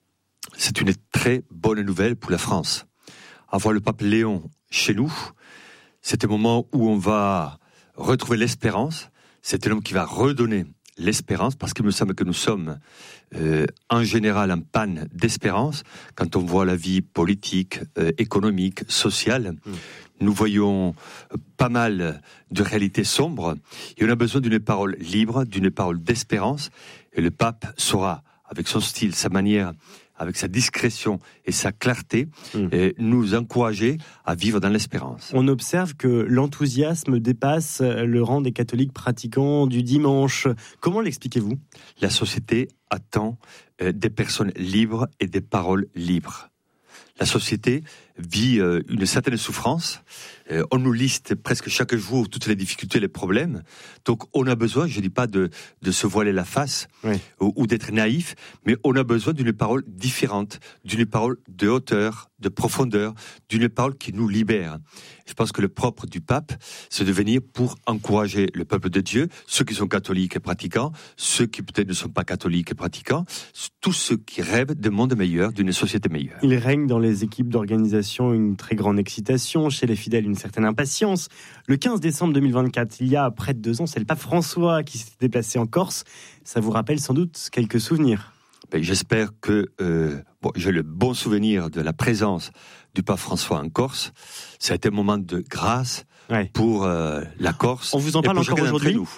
C'est une très bonne nouvelle pour la France. Avoir le pape Léon chez nous, c'est un moment où on va retrouver l'espérance. C'est un homme qui va redonner l'espérance, parce qu'il me semble que nous sommes euh, en général en panne d'espérance quand on voit la vie politique, euh, économique, sociale. Mmh. Nous voyons pas mal de réalités sombres et on a besoin d'une parole libre, d'une parole d'espérance. Et le pape saura, avec son style, sa manière, avec sa discrétion et sa clarté, mmh. et nous encourager à vivre dans l'espérance. On observe que l'enthousiasme dépasse le rang des catholiques pratiquants du dimanche. Comment l'expliquez-vous ? La société attend euh, des personnes libres et des paroles libres. La société vit euh, une certaine souffrance. Euh, on nous liste presque chaque jour toutes les difficultés, les problèmes. Donc on a besoin, je ne dis pas de, de se voiler la face, oui. ou, ou d'être naïf, mais on a besoin d'une parole différente, d'une parole de hauteur, de profondeur, d'une parole qui nous libère. Je pense que le propre du pape, c'est de venir pour encourager le peuple de Dieu, ceux qui sont catholiques et pratiquants, ceux qui peut-être ne sont pas catholiques et pratiquants, tous ceux qui rêvent d'un monde meilleur, d'une société meilleure. Il règne dans les équipes d'organisation une très grande excitation, chez les fidèles une certaine impatience. Le quinze décembre deux mille vingt-quatre, il y a près de deux ans, c'est le pape François qui s'est déplacé en Corse. Ça vous rappelle sans doute quelques souvenirs ? Ben, j'espère que euh, bon, j'ai le bon souvenir de la présence du pape François en Corse. Ça a été un moment de grâce ouais. pour euh, la Corse. On vous en parle encore aujourd'hui.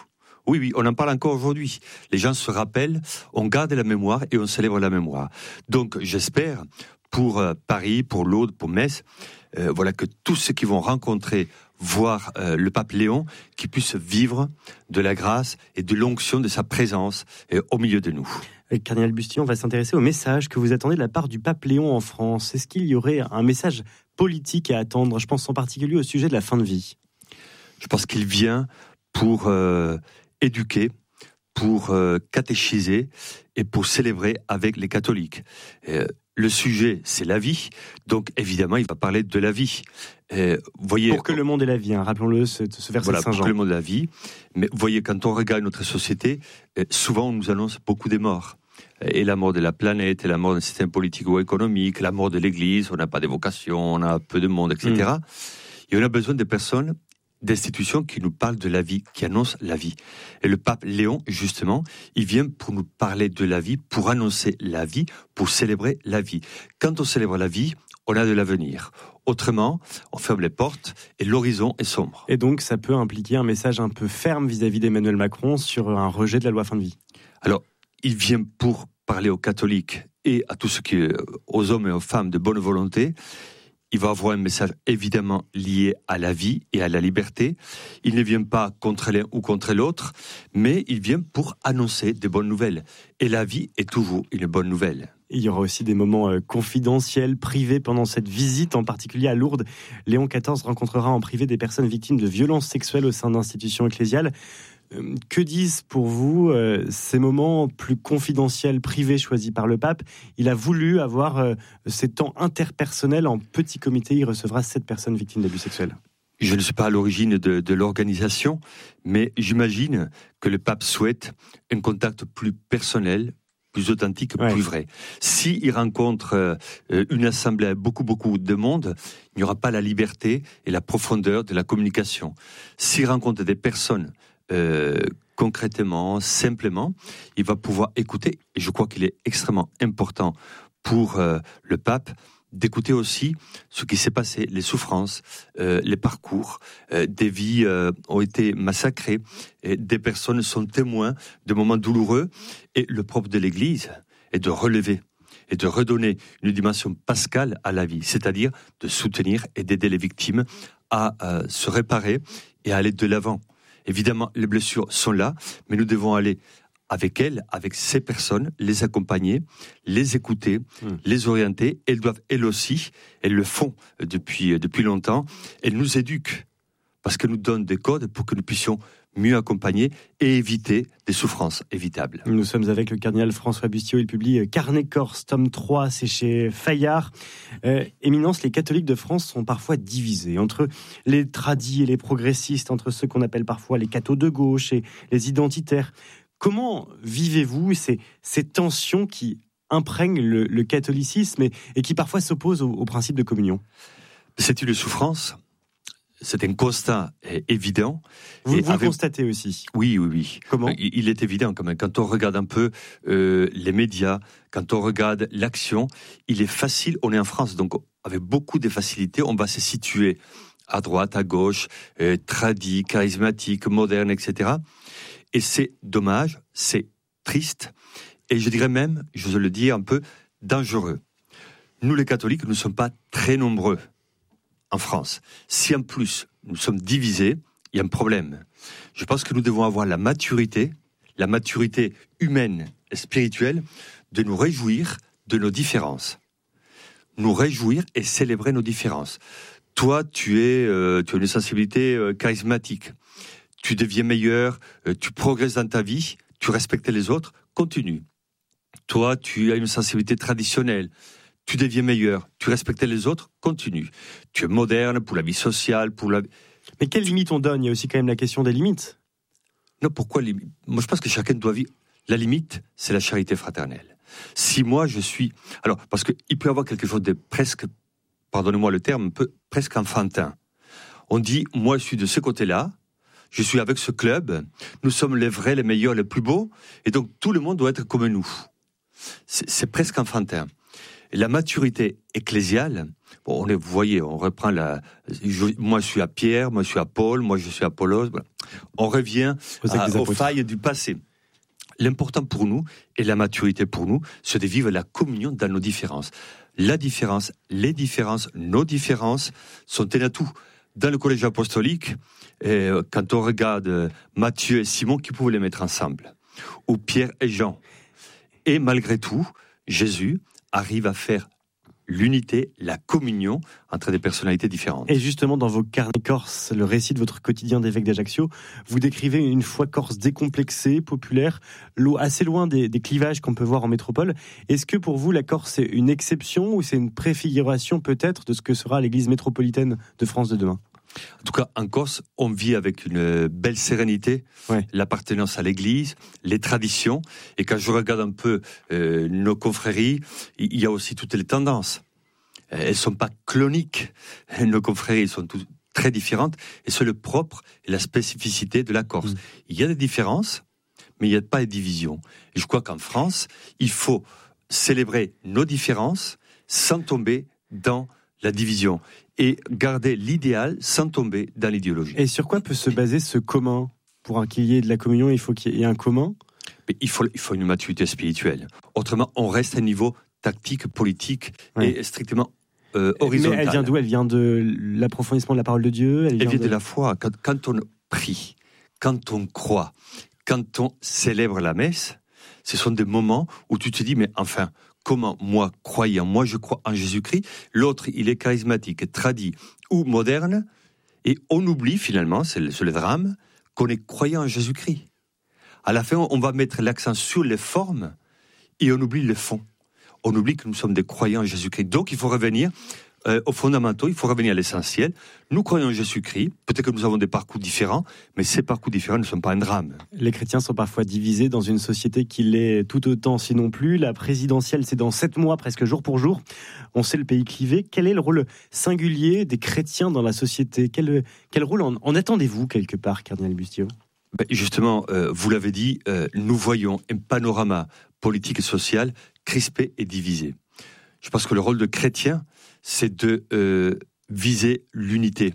Oui, oui, on en parle encore aujourd'hui. Les gens se rappellent, on garde la mémoire et on célèbre la mémoire. Donc, j'espère, pour euh, Paris, pour l'Aude, pour Metz, euh, voilà, que tous ceux qui vont rencontrer, voir euh, le pape Léon, qui puissent vivre de la grâce et de l'onction de sa présence euh, au milieu de nous. Avec Cardinal Bustillo, on va s'intéresser au message que vous attendez de la part du pape Léon en France. Est-ce qu'il y aurait un message politique à attendre ? Je pense en particulier au sujet de la fin de vie. Je pense qu'il vient pour euh, éduquer, pour euh, catéchiser et pour célébrer avec les catholiques. Euh, le sujet, c'est la vie, donc évidemment, il va parler de la vie. Euh, voyez, pour que le monde ait la vie, hein, rappelons-le, ce, ce verset voilà, de Saint-Jean. Pour que le monde ait la vie. Mais vous voyez, quand on regarde notre société, euh, souvent on nous annonce beaucoup des morts. Et la mort de la planète, et la mort d'un système politico-économique, la mort de l'Église, on n'a pas de vocation, on a peu de monde, et cetera. Mmh. Et on a besoin de personnes, d'institutions qui nous parlent de la vie, qui annoncent la vie. Et le pape Léon, justement, il vient pour nous parler de la vie, pour annoncer la vie, pour célébrer la vie. Quand on célèbre la vie, on a de l'avenir. Autrement, on ferme les portes et l'horizon est sombre. Et donc, ça peut impliquer un message un peu ferme vis-à-vis d'Emmanuel Macron sur un rejet de la loi fin de vie. Alors, il vient pour parler aux catholiques et à tous ceux qui, aux hommes et aux femmes de bonne volonté. Il va avoir un message évidemment lié à la vie et à la liberté. Il ne vient pas contre l'un ou contre l'autre, mais il vient pour annoncer des bonnes nouvelles. Et la vie est toujours une bonne nouvelle. Il y aura aussi des moments euh, confidentiels, privés pendant cette visite, en particulier à Lourdes. Léon quatorze rencontrera en privé des personnes victimes de violences sexuelles au sein d'institutions ecclésiales. Euh, que disent pour vous euh, ces moments plus confidentiels, privés choisis par le pape ? Il a voulu avoir euh, ces temps interpersonnels en petit comité. Il recevra sept personnes victimes d'abus sexuels. Je ne suis pas à l'origine de, de l'organisation, mais j'imagine que le pape souhaite un contact plus personnel, plus authentique, ouais. plus vrai. S'il rencontre euh, une assemblée avec beaucoup, beaucoup de monde, il n'y aura pas la liberté et la profondeur de la communication. S'il rencontre des personnes euh, concrètement, simplement, il va pouvoir écouter, et je crois qu'il est extrêmement important pour euh, le pape, d'écouter aussi ce qui s'est passé, les souffrances, euh, les parcours, euh, des vies euh, ont été massacrées, et des personnes sont témoins de moments douloureux, et le propre de l'Église est de relever et de redonner une dimension pascale à la vie, c'est-à-dire de soutenir et d'aider les victimes à euh, se réparer et à aller de l'avant. Évidemment, les blessures sont là, mais nous devons aller avec elles, avec ces personnes, les accompagner, les écouter, mmh. les orienter. Elles doivent, elles aussi, elles le font depuis, depuis longtemps, elles nous éduquent, parce qu'elles nous donnent des codes pour que nous puissions mieux accompagner et éviter des souffrances évitables. Nous sommes avec le cardinal François Bustillo. Il publie Carnet Corse, tome trois, c'est chez Fayard. Euh, Éminence, les catholiques de France sont parfois divisés entre les tradis et les progressistes, entre ceux qu'on appelle parfois les cathos de gauche et les identitaires. Comment vivez-vous ces, ces tensions qui imprègnent le, le catholicisme et, et qui parfois s'opposent au, au principe de communion ? C'est une souffrance. C'est un constat évident. Vous, et vous avec... le constatez aussi ? Oui, oui, oui. Comment ? il, il est évident quand même. Quand on regarde un peu euh, les médias, quand on regarde l'action, il est facile, on est en France, donc avec beaucoup de facilité, on va se situer à droite, à gauche, euh, tradit, charismatique, moderne, et cetera. Et c'est dommage, c'est triste, et je dirais même, je veux le dire, un peu dangereux. Nous, les catholiques, nous ne sommes pas très nombreux en France. Si en plus nous sommes divisés, il y a un problème. Je pense que nous devons avoir la maturité, la maturité humaine et spirituelle, de nous réjouir de nos différences. Nous réjouir et célébrer nos différences. Toi, tu es, euh, tu as une sensibilité euh, charismatique. Tu deviens meilleur, euh, tu progresses dans ta vie, tu respectes les autres, continue. Toi, tu as une sensibilité traditionnelle. Tu deviens meilleur, tu respectes les autres, continue. Tu es moderne pour la vie sociale, pour la... Mais quelles limites on donne ? Il y a aussi quand même la question des limites. Non, pourquoi limite ? Moi, je pense que chacun doit vivre. La limite, c'est la charité fraternelle. Si moi, je suis... Alors, parce qu'il peut y avoir quelque chose de presque, pardonnez-moi le terme, un peu presque enfantin. On dit, moi, je suis de ce côté-là, je suis avec ce club, nous sommes les vrais, les meilleurs, les plus beaux, et donc tout le monde doit être comme nous. C'est, c'est presque enfantin. La maturité ecclésiale, Bon, on est, vous voyez, on reprend la. Je, moi, je suis à Pierre, moi, je suis à Paul, moi, je suis à Apollos. Voilà. On revient à, aux failles du passé. L'important pour nous, et la maturité pour nous, c'est de vivre la communion dans nos différences. La différence, les différences, nos différences sont un atout. Dans le collège apostolique, et quand on regarde Matthieu et Simon, qui pouvaient les mettre ensemble, ou Pierre et Jean. Et malgré tout, Jésus arrive à faire l'unité, la communion entre des personnalités différentes. Et justement, dans vos carnets corses, le récit de votre quotidien d'évêque d'Ajaccio, vous décrivez une foi corse décomplexée, populaire, assez loin des, des clivages qu'on peut voir en métropole. Est-ce que pour vous, la Corse est une exception ou c'est une préfiguration peut-être de ce que sera l'église métropolitaine de France de demain ? En tout cas, en Corse, on vit avec une belle sérénité, ouais. l'appartenance à l'Église, les traditions. Et quand je regarde un peu euh, nos confréries, il y a aussi toutes les tendances. Elles ne sont pas cloniques. Nos confréries sont toutes très différentes. Et c'est le propre et la spécificité de la Corse. Mmh. Il y a des différences, mais il n'y a pas de divisions. Et je crois qu'en France, il faut célébrer nos différences sans tomber dans la division et garder l'idéal sans tomber dans l'idéologie. Et sur quoi peut se baser ce commun ? Pour qu'il y ait de la communion, il faut qu'il y ait un commun ? Mais il faut, il faut une maturité spirituelle. Autrement, on reste à un niveau tactique, politique ouais. et strictement euh, horizontal. Mais elle vient d'où ? Elle vient de l'approfondissement de la parole de Dieu ? Elle vient, elle vient de... de la foi. Quand, quand on prie, quand on croit, quand on célèbre la messe, ce sont des moments où tu te dis, mais enfin... Comment moi, croyant, moi je crois en Jésus-Christ, l'autre il est charismatique, tradit ou moderne, et on oublie finalement, c'est le, c'est le drame, qu'on est croyant en Jésus-Christ. À la fin, on va mettre l'accent sur les formes et on oublie le fond. On oublie que nous sommes des croyants en Jésus-Christ. Donc il faut revenir euh, aux fondamentaux, il faut revenir à l'essentiel. Nous croyons en Jésus-Christ, peut-être que nous avons des parcours différents, mais ces parcours différents ne sont pas un drame. Les chrétiens sont parfois divisés dans une société qui l'est tout autant, sinon plus. La présidentielle, c'est dans sept mois, presque jour pour jour. On sait le pays clivé. Quel est le rôle singulier des chrétiens dans la société ? Quel, quel rôle en, en attendez-vous quelque part, cardinal Bustillo ? Ben justement, euh, vous l'avez dit, euh, nous voyons un panorama politique et social crispé et divisé. Je pense que le rôle de chrétien, c'est de euh, viser l'unité,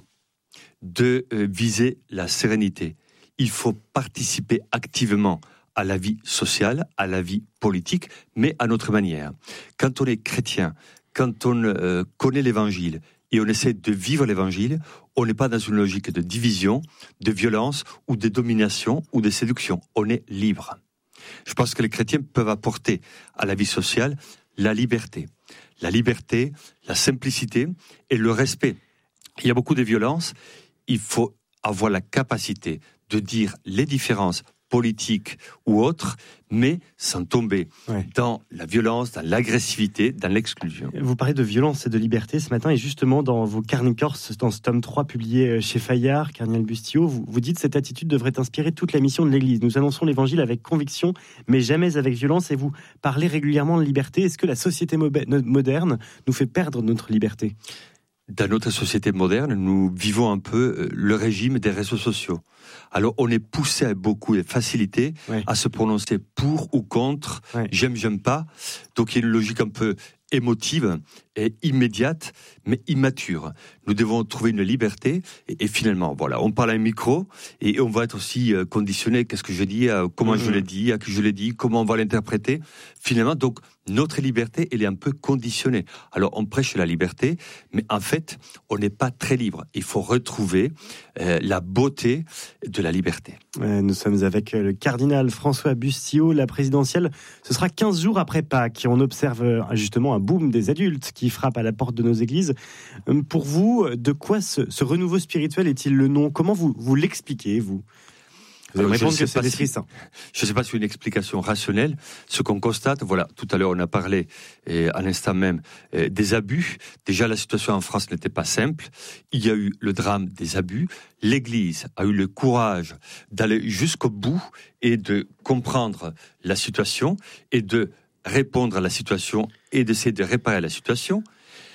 de euh, viser la sérénité. Il faut participer activement à la vie sociale, à la vie politique, mais à notre manière. Quand on est chrétien, quand on euh, connaît l'Évangile et on essaie de vivre l'Évangile, on n'est pas dans une logique de division, de violence ou de domination ou de séduction. On est libre. Je pense que les chrétiens peuvent apporter à la vie sociale la liberté. La liberté, la simplicité et le respect. Il y a beaucoup de violences. Il faut avoir la capacité de dire les différences politiques ou autres, mais sans tomber ouais. dans la violence, dans l'agressivité, dans l'exclusion. Vous parlez de violence et de liberté ce matin, et justement dans vos carnets corses, dans ce tome trois publié chez Fayard, cardinal Bustillo, vous, vous dites que cette attitude devrait inspirer toute la mission de l'Église. Nous annonçons l'Évangile avec conviction, mais jamais avec violence, et vous parlez régulièrement de liberté. Est-ce que la société moderne nous fait perdre notre liberté ? Dans notre société moderne, nous vivons un peu le régime des réseaux sociaux. Alors, on est poussé avec beaucoup de facilité oui. à se prononcer pour ou contre, oui. j'aime, j'aime pas. Donc, il y a une logique un peu émotive et immédiate, mais immature. Nous devons trouver une liberté et, et finalement, voilà, on parle à un micro et on va être aussi conditionné. Qu'est-ce que je dis, comment mmh. je l'ai dit, à qui je l'ai dit, comment on va l'interpréter. Finalement, donc, notre liberté, elle est un peu conditionnée. Alors, on prêche la liberté, mais en fait, on n'est pas très libre. Il faut retrouver euh, la beauté de la liberté. Nous sommes avec le cardinal François Bustillo. La présidentielle, ce sera quinze jours après Pâques. On observe justement un boom des adultes qui frappe à la porte de nos églises. Pour vous, de quoi ce, ce renouveau spirituel est-il le nom ? Comment vous, vous l'expliquez, vous ? Vous allez me répondre que c'est l'Esprit Saint. Je ne sais pas si c'est une explication rationnelle. Ce qu'on constate, voilà, tout à l'heure on a parlé, et à l'instant même, euh, des abus. Déjà, la situation en France n'était pas simple. Il y a eu le drame des abus. L'Église a eu le courage d'aller jusqu'au bout et de comprendre la situation et de répondre à la situation et d'essayer de réparer la situation.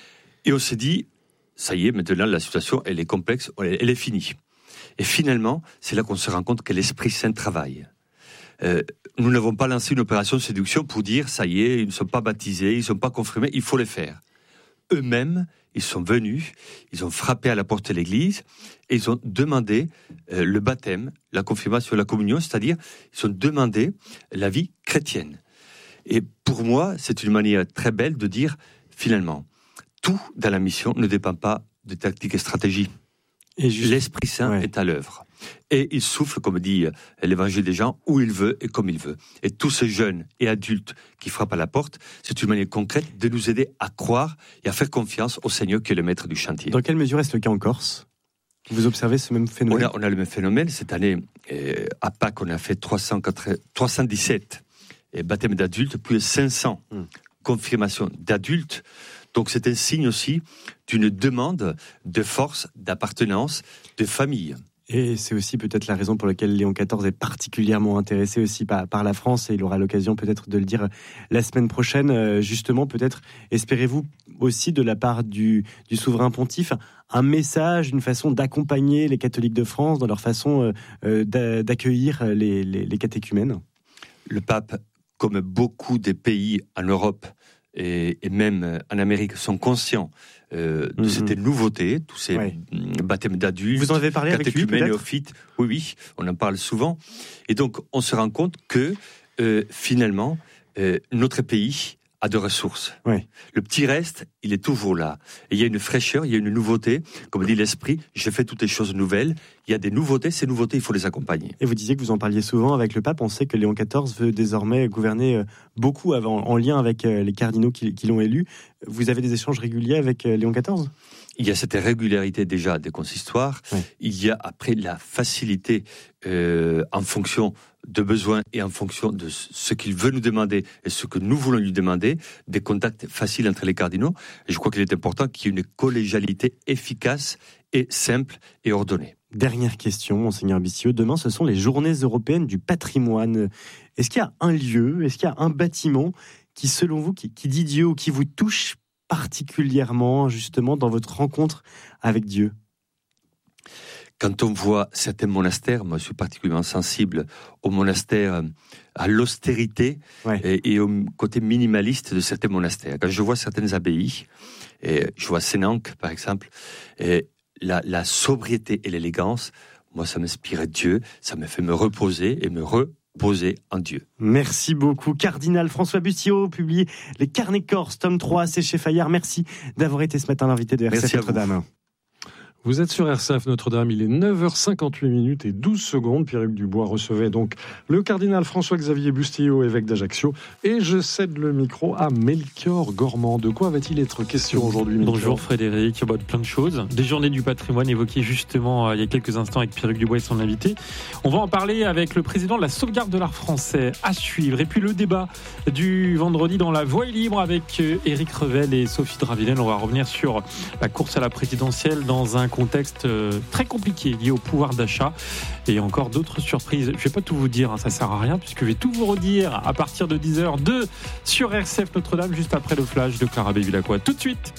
Et on s'est dit, ça y est, maintenant la situation, elle est complexe, elle est finie. Et finalement, c'est là qu'on se rend compte que l'Esprit Saint travaille. Euh, nous n'avons pas lancé une opération de séduction pour dire, ça y est, ils ne sont pas baptisés, ils ne sont pas confirmés, il faut les faire. eux-mêmes, ils sont venus, ils ont frappé à la porte de l'église et ils ont demandé euh, le baptême, la confirmation, la communion, c'est-à-dire ils ont demandé la vie chrétienne. Et pour moi, c'est une manière très belle de dire, finalement, tout dans la mission ne dépend pas de tactique et stratégie. Et juste... L'Esprit Saint ouais. est à l'œuvre. Et il souffle, comme dit l'Évangile des Jean, où il veut et comme il veut. Et tous ces jeunes et adultes qui frappent à la porte, c'est une manière concrète de nous aider à croire et à faire confiance au Seigneur qui est le maître du chantier. Dans quelle mesure est-ce le cas en Corse ? Vous observez ce même phénomène ? on a, on a le même phénomène. Cette année, euh, à Pâques, on a fait trois cent dix-sept et baptême d'adultes, plus de cinq cents mmh. confirmations d'adultes. Donc c'est un signe aussi d'une demande de force, d'appartenance, de famille. Et c'est aussi peut-être la raison pour laquelle Léon quatorze est particulièrement intéressé aussi par, par la France, et il aura l'occasion peut-être de le dire la semaine prochaine. Justement, peut-être espérez-vous aussi de la part du, du souverain pontife un message, une façon d'accompagner les catholiques de France dans leur façon euh, d'accueillir les, les, les catéchumènes ? Le pape, comme beaucoup des pays en Europe et, et même en Amérique, sont conscients euh, de mmh. cette nouveauté, tous ces ouais. baptêmes d'adultes. Vous en avez parlé avec lui, peut-être ? Néophytes. Oui, oui, on en parle souvent. Et donc, on se rend compte que, euh, finalement, euh, notre pays a de ressources. Ouais. Le petit reste, il est toujours là. Et il y a une fraîcheur, il y a une nouveauté. Comme dit l'Esprit, je fais toutes les choses nouvelles. Il y a des nouveautés, ces nouveautés, il faut les accompagner. Et vous disiez que vous en parliez souvent avec le pape. On sait que Léon quatorze veut désormais gouverner beaucoup avant, en lien avec les cardinaux qui, qui l'ont élu. Vous avez des échanges réguliers avec Léon quatorze ? Il y a cette régularité déjà des consistoires. Ouais. Il y a après la facilité euh, en fonction de besoins et en fonction de ce qu'il veut nous demander et ce que nous voulons lui demander, des contacts faciles entre les cardinaux. Et je crois qu'il est important qu'il y ait une collégialité efficace et simple et ordonnée. Dernière question, Monseigneur Bissio. Demain, ce sont les Journées européennes du patrimoine. Est-ce qu'il y a un lieu, est-ce qu'il y a un bâtiment qui, selon vous, qui, qui dit Dieu ou qui vous touche particulièrement, justement, dans votre rencontre avec Dieu ? Quand on voit certains monastères, moi je suis particulièrement sensible aux monastères, à l'austérité ouais. et, et au côté minimaliste de certains monastères. Quand je vois certaines abbayes, et je vois Sénanque par exemple, et la, la sobriété et l'élégance, moi ça m'inspire Dieu, ça me fait me reposer et me reposer en Dieu. Merci beaucoup. Cardinal François Bustillo publie Les Carnets Corses, tome trois, c'est chez Fayard. Merci d'avoir été ce matin l'invité de R C F Notre-Dame. Vous êtes sur R C F Notre-Dame, il est neuf heures cinquante-huit minutes et douze secondes. Pierre-Hugues Dubois recevait donc le cardinal François-Xavier Bustillo, évêque d'Ajaccio. Et je cède le micro à Melchior Gormand. De quoi va-t-il être question aujourd'hui, Melchior ? Bonjour Frédéric, bah, plein de choses. Des journées du patrimoine évoquées justement euh, il y a quelques instants avec Pierre-Hugues Dubois et son invité. On va en parler avec le président de la sauvegarde de l'art français à suivre. Et puis le débat du vendredi dans La Voix est libre avec euh, Éric Revel et Sophie Dravilène. On va revenir sur la course à la présidentielle dans un contexte très compliqué lié au pouvoir d'achat et encore d'autres surprises. Je ne vais pas tout vous dire, hein, ça ne sert à rien puisque je vais tout vous redire à partir de dix heures deux sur R C F Notre-Dame juste après le flash de Clara Bévillacqua. Tout de suite.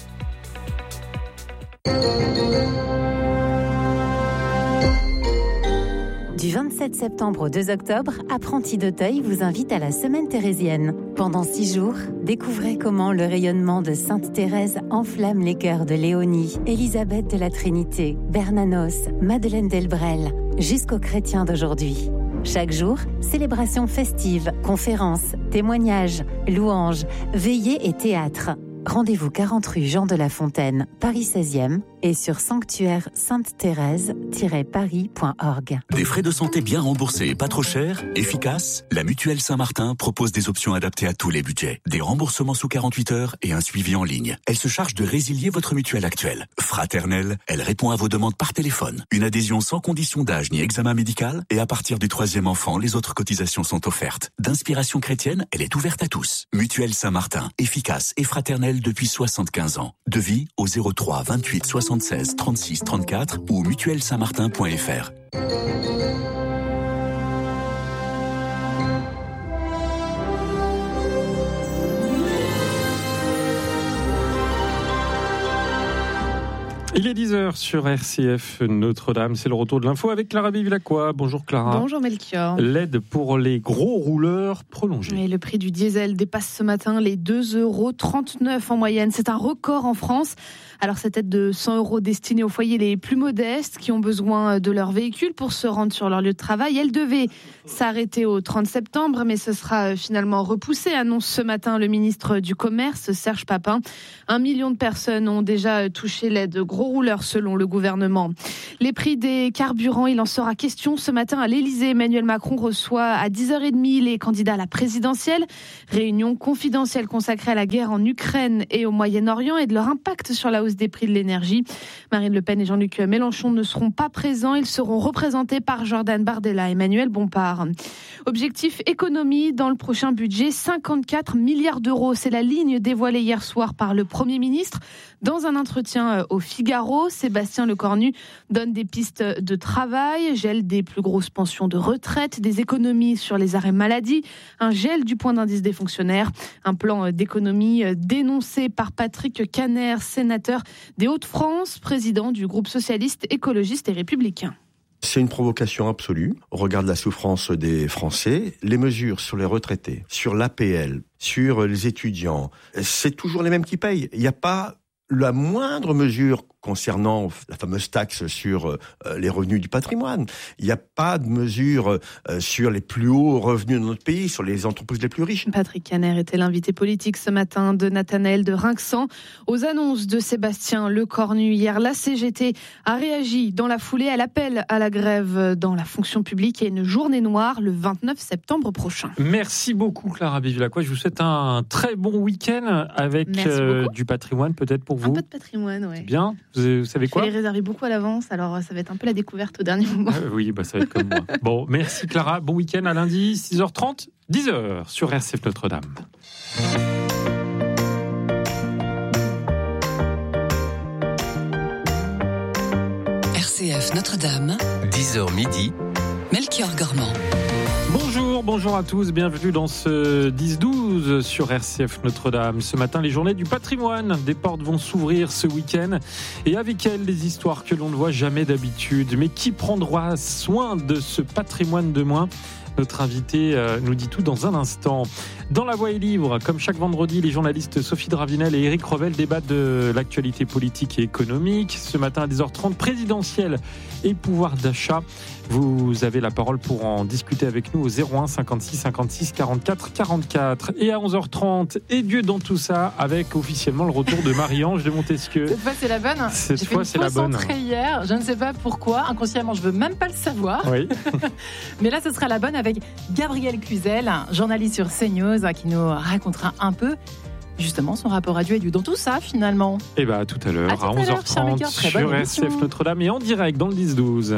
Du vingt-sept septembre au deux octobre, Apprentis d'Auteuil vous invite à la Semaine thérésienne. Pendant six jours, découvrez comment le rayonnement de Sainte Thérèse enflamme les cœurs de Léonie, Élisabeth de la Trinité, Bernanos, Madeleine Delbrel, jusqu'aux chrétiens d'aujourd'hui. Chaque jour, célébrations festives, conférences, témoignages, louanges, veillées et théâtre. Rendez-vous quarante rue Jean de La Fontaine, Paris seizième et sur sanctuaire sainte thérèse tiret paris point org. Des frais de santé bien remboursés et pas trop chers, efficaces, la Mutuelle Saint-Martin propose des options adaptées à tous les budgets. Des remboursements sous quarante-huit heures et un suivi en ligne. Elle se charge de résilier votre mutuelle actuelle. Fraternelle, elle répond à vos demandes par téléphone. Une adhésion sans condition d'âge ni examen médical et à partir du troisième enfant, les autres cotisations sont offertes. D'inspiration chrétienne, elle est ouverte à tous. Mutuelle Saint-Martin, efficace et fraternelle depuis soixante-quinze ans. Devis au zéro trois vingt-huit soixante-seize trente-six trente-quatre ou mutuelle saint martin point f r. Il est dix heures sur R C F Notre-Dame. C'est le retour de l'info avec Clara Bevilacqua. Bonjour Clara. Bonjour Melchior. L'aide pour les gros rouleurs prolongée. Et le prix du diesel dépasse ce matin les deux euros trente-neuf en moyenne. C'est un record en France. Alors cette aide de cent euros destinée aux foyers les plus modestes qui ont besoin de leur véhicule pour se rendre sur leur lieu de travail, elle devait s'arrêter au trente septembre, mais ce sera finalement repoussé, annonce ce matin le ministre du Commerce, Serge Papin. Un million de personnes ont déjà touché l'aide gros rouleurs selon le gouvernement. Les prix des carburants, il en sera question ce matin à l'Élysée. Emmanuel Macron reçoit à dix heures trente les candidats à la présidentielle. Réunion confidentielle consacrée à la guerre en Ukraine et au Moyen-Orient et de leur impact sur la hausse des prix de l'énergie. Marine Le Pen et Jean-Luc Mélenchon ne seront pas présents. Ils seront représentés par Jordan Bardella et Emmanuel Bompard. Objectif économie dans le prochain budget, cinquante-quatre milliards d'euros. C'est la ligne dévoilée hier soir par le Premier ministre. Dans un entretien au Figaro, Sébastien Lecornu donne des pistes de travail, gel des plus grosses pensions de retraite, des économies sur les arrêts maladie, un gel du point d'indice des fonctionnaires, un plan d'économie dénoncé par Patrick Caner, sénateur des Hauts-de-France, président du groupe socialiste, écologiste et républicain. C'est une provocation absolue au regard de la souffrance des Français. Les mesures sur les retraités, sur l'A P L, sur les étudiants, c'est toujours les mêmes qui payent. Il n'y a pas la moindre mesure concernant la fameuse taxe sur euh, les revenus du patrimoine. Il n'y a pas de mesure euh, sur les plus hauts revenus de notre pays, sur les entreprises les plus riches. Patrick Caner était l'invité politique ce matin de Nathanaël de Rinxan. Aux annonces de Sébastien Lecornu hier, la C G T a réagi dans la foulée à l'appel à la grève dans la fonction publique et une journée noire le vingt-neuf septembre prochain. Merci beaucoup Clara Bevilacqua. Je vous souhaite un très bon week-end avec euh, du patrimoine peut-être pour vous. Un peu de patrimoine, oui. Bien. Vous, vous savez quoi ? Je l'ai réservé beaucoup à l'avance, alors ça va être un peu la découverte au dernier moment. Euh, oui, bah, ça va être comme moi. Bon, merci Clara. Bon week-end à lundi, six heures trente, dix heures sur R C F Notre-Dame. R C F Notre-Dame, dix heures midi, Melchior Gormand. Bonjour, bonjour à tous, bienvenue dans ce dix douze sur R C F Notre-Dame. Ce matin, les journées du patrimoine. Des portes vont s'ouvrir ce week-end et avec elles, des histoires que l'on ne voit jamais d'habitude. Mais qui prendra soin de ce patrimoine de moins ? Notre invité nous dit tout dans un instant. Dans La Voix est libre, comme chaque vendredi, les journalistes Sophie Dravinel et Éric Revel débattent de l'actualité politique et économique. Ce matin à dix heures trente, présidentielle et pouvoir d'achat. Vous avez la parole pour en discuter avec nous au zéro un cinquante-six cinquante-six quarante-quatre quarante-quatre. Et à onze heures trente, et Dieu dans tout ça, avec officiellement le retour de Marie-Ange de Montesquieu. Cette fois, c'est la bonne. Cette J'ai fois, fait c'est une la bonne. entrée hier, je ne sais pas pourquoi. Inconsciemment, je ne veux même pas le savoir. Oui. Mais là, ce sera la bonne avec Gabriel Cluzel, journaliste sur CNews, qui nous racontera un peu justement son rapport à Dieu et Dieu dans tout ça, finalement. Et bien, à tout à l'heure, à, à, à onze heures trente, sur R C F Notre-Dame et en direct dans le dix douze.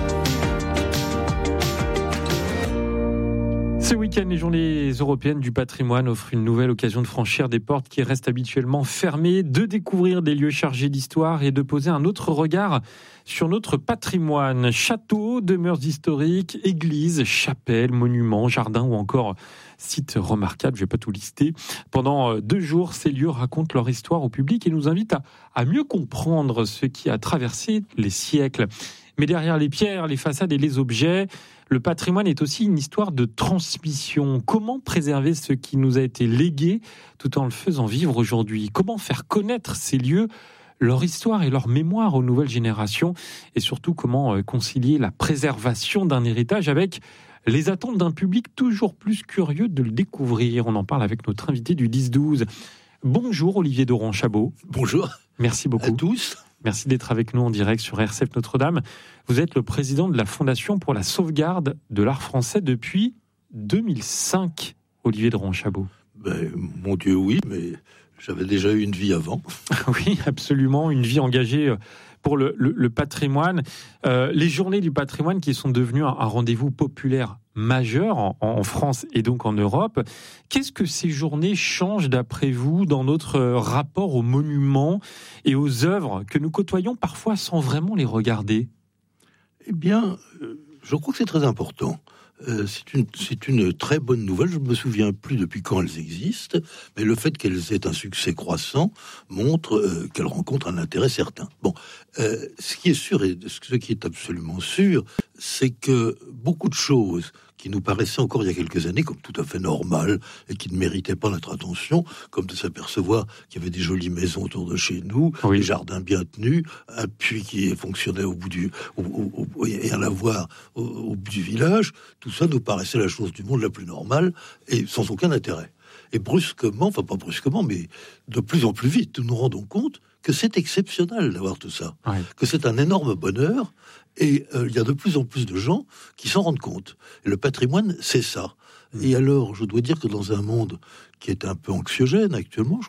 Ce week-end, les journées européennes du patrimoine offrent une nouvelle occasion de franchir des portes qui restent habituellement fermées, de découvrir des lieux chargés d'histoire et de poser un autre regard sur notre patrimoine. Châteaux, demeures historiques, églises, chapelles, monuments, jardins ou encore sites remarquables, je ne vais pas tout lister. Pendant deux jours, ces lieux racontent leur histoire au public et nous invitent à, à mieux comprendre ce qui a traversé les siècles. Mais derrière les pierres, les façades et les objets, le patrimoine est aussi une histoire de transmission. Comment préserver ce qui nous a été légué tout en le faisant vivre aujourd'hui ? Comment faire connaître ces lieux, leur histoire et leur mémoire aux nouvelles générations ? Et surtout, comment concilier la préservation d'un héritage avec les attentes d'un public toujours plus curieux de le découvrir ? On en parle avec notre invité du dix douze. Bonjour Olivier Doran-Chabot. Bonjour. Merci beaucoup. À tous. Merci d'être avec nous en direct sur R C F Notre-Dame. Vous êtes le président de la Fondation pour la sauvegarde de l'art français depuis deux mille cinq, Olivier Doran-Chabot. Ben, mon Dieu, oui, mais j'avais déjà eu une vie avant. Oui, absolument, une vie engagée pour le, le, le patrimoine. Euh, les journées du patrimoine qui sont devenues un, un rendez-vous populaire majeur en, en France et donc en Europe. Qu'est-ce que ces journées changent d'après vous dans notre rapport aux monuments et aux œuvres que nous côtoyons parfois sans vraiment les regarder ? Eh bien, je crois que c'est très important. euh, c'est, une, c'est une très bonne nouvelle. Je ne me souviens plus depuis quand elles existent, mais le fait qu'elles aient un succès croissant montre euh, qu'elles rencontrent un intérêt certain. Bon, euh, ce qui est sûr, et ce qui est absolument sûr, c'est que beaucoup de choses qui nous paraissaient encore il y a quelques années comme tout à fait normales et qui ne méritaient pas notre attention, comme de s'apercevoir qu'il y avait des jolies maisons autour de chez nous, oui. des jardins bien tenus, un puits qui fonctionnait au bout du... Au, au, au, et un lavoir au, au bout du village, tout ça nous paraissait la chose du monde la plus normale et sans aucun intérêt. Et brusquement, enfin pas brusquement, mais de plus en plus vite, nous nous rendons compte que c'est exceptionnel d'avoir tout ça, ouais. que c'est un énorme bonheur, et euh, il y a de plus en plus de gens qui s'en rendent compte. Et le patrimoine, c'est ça. Mmh. Et alors, je dois dire que dans un monde qui est un peu anxiogène actuellement,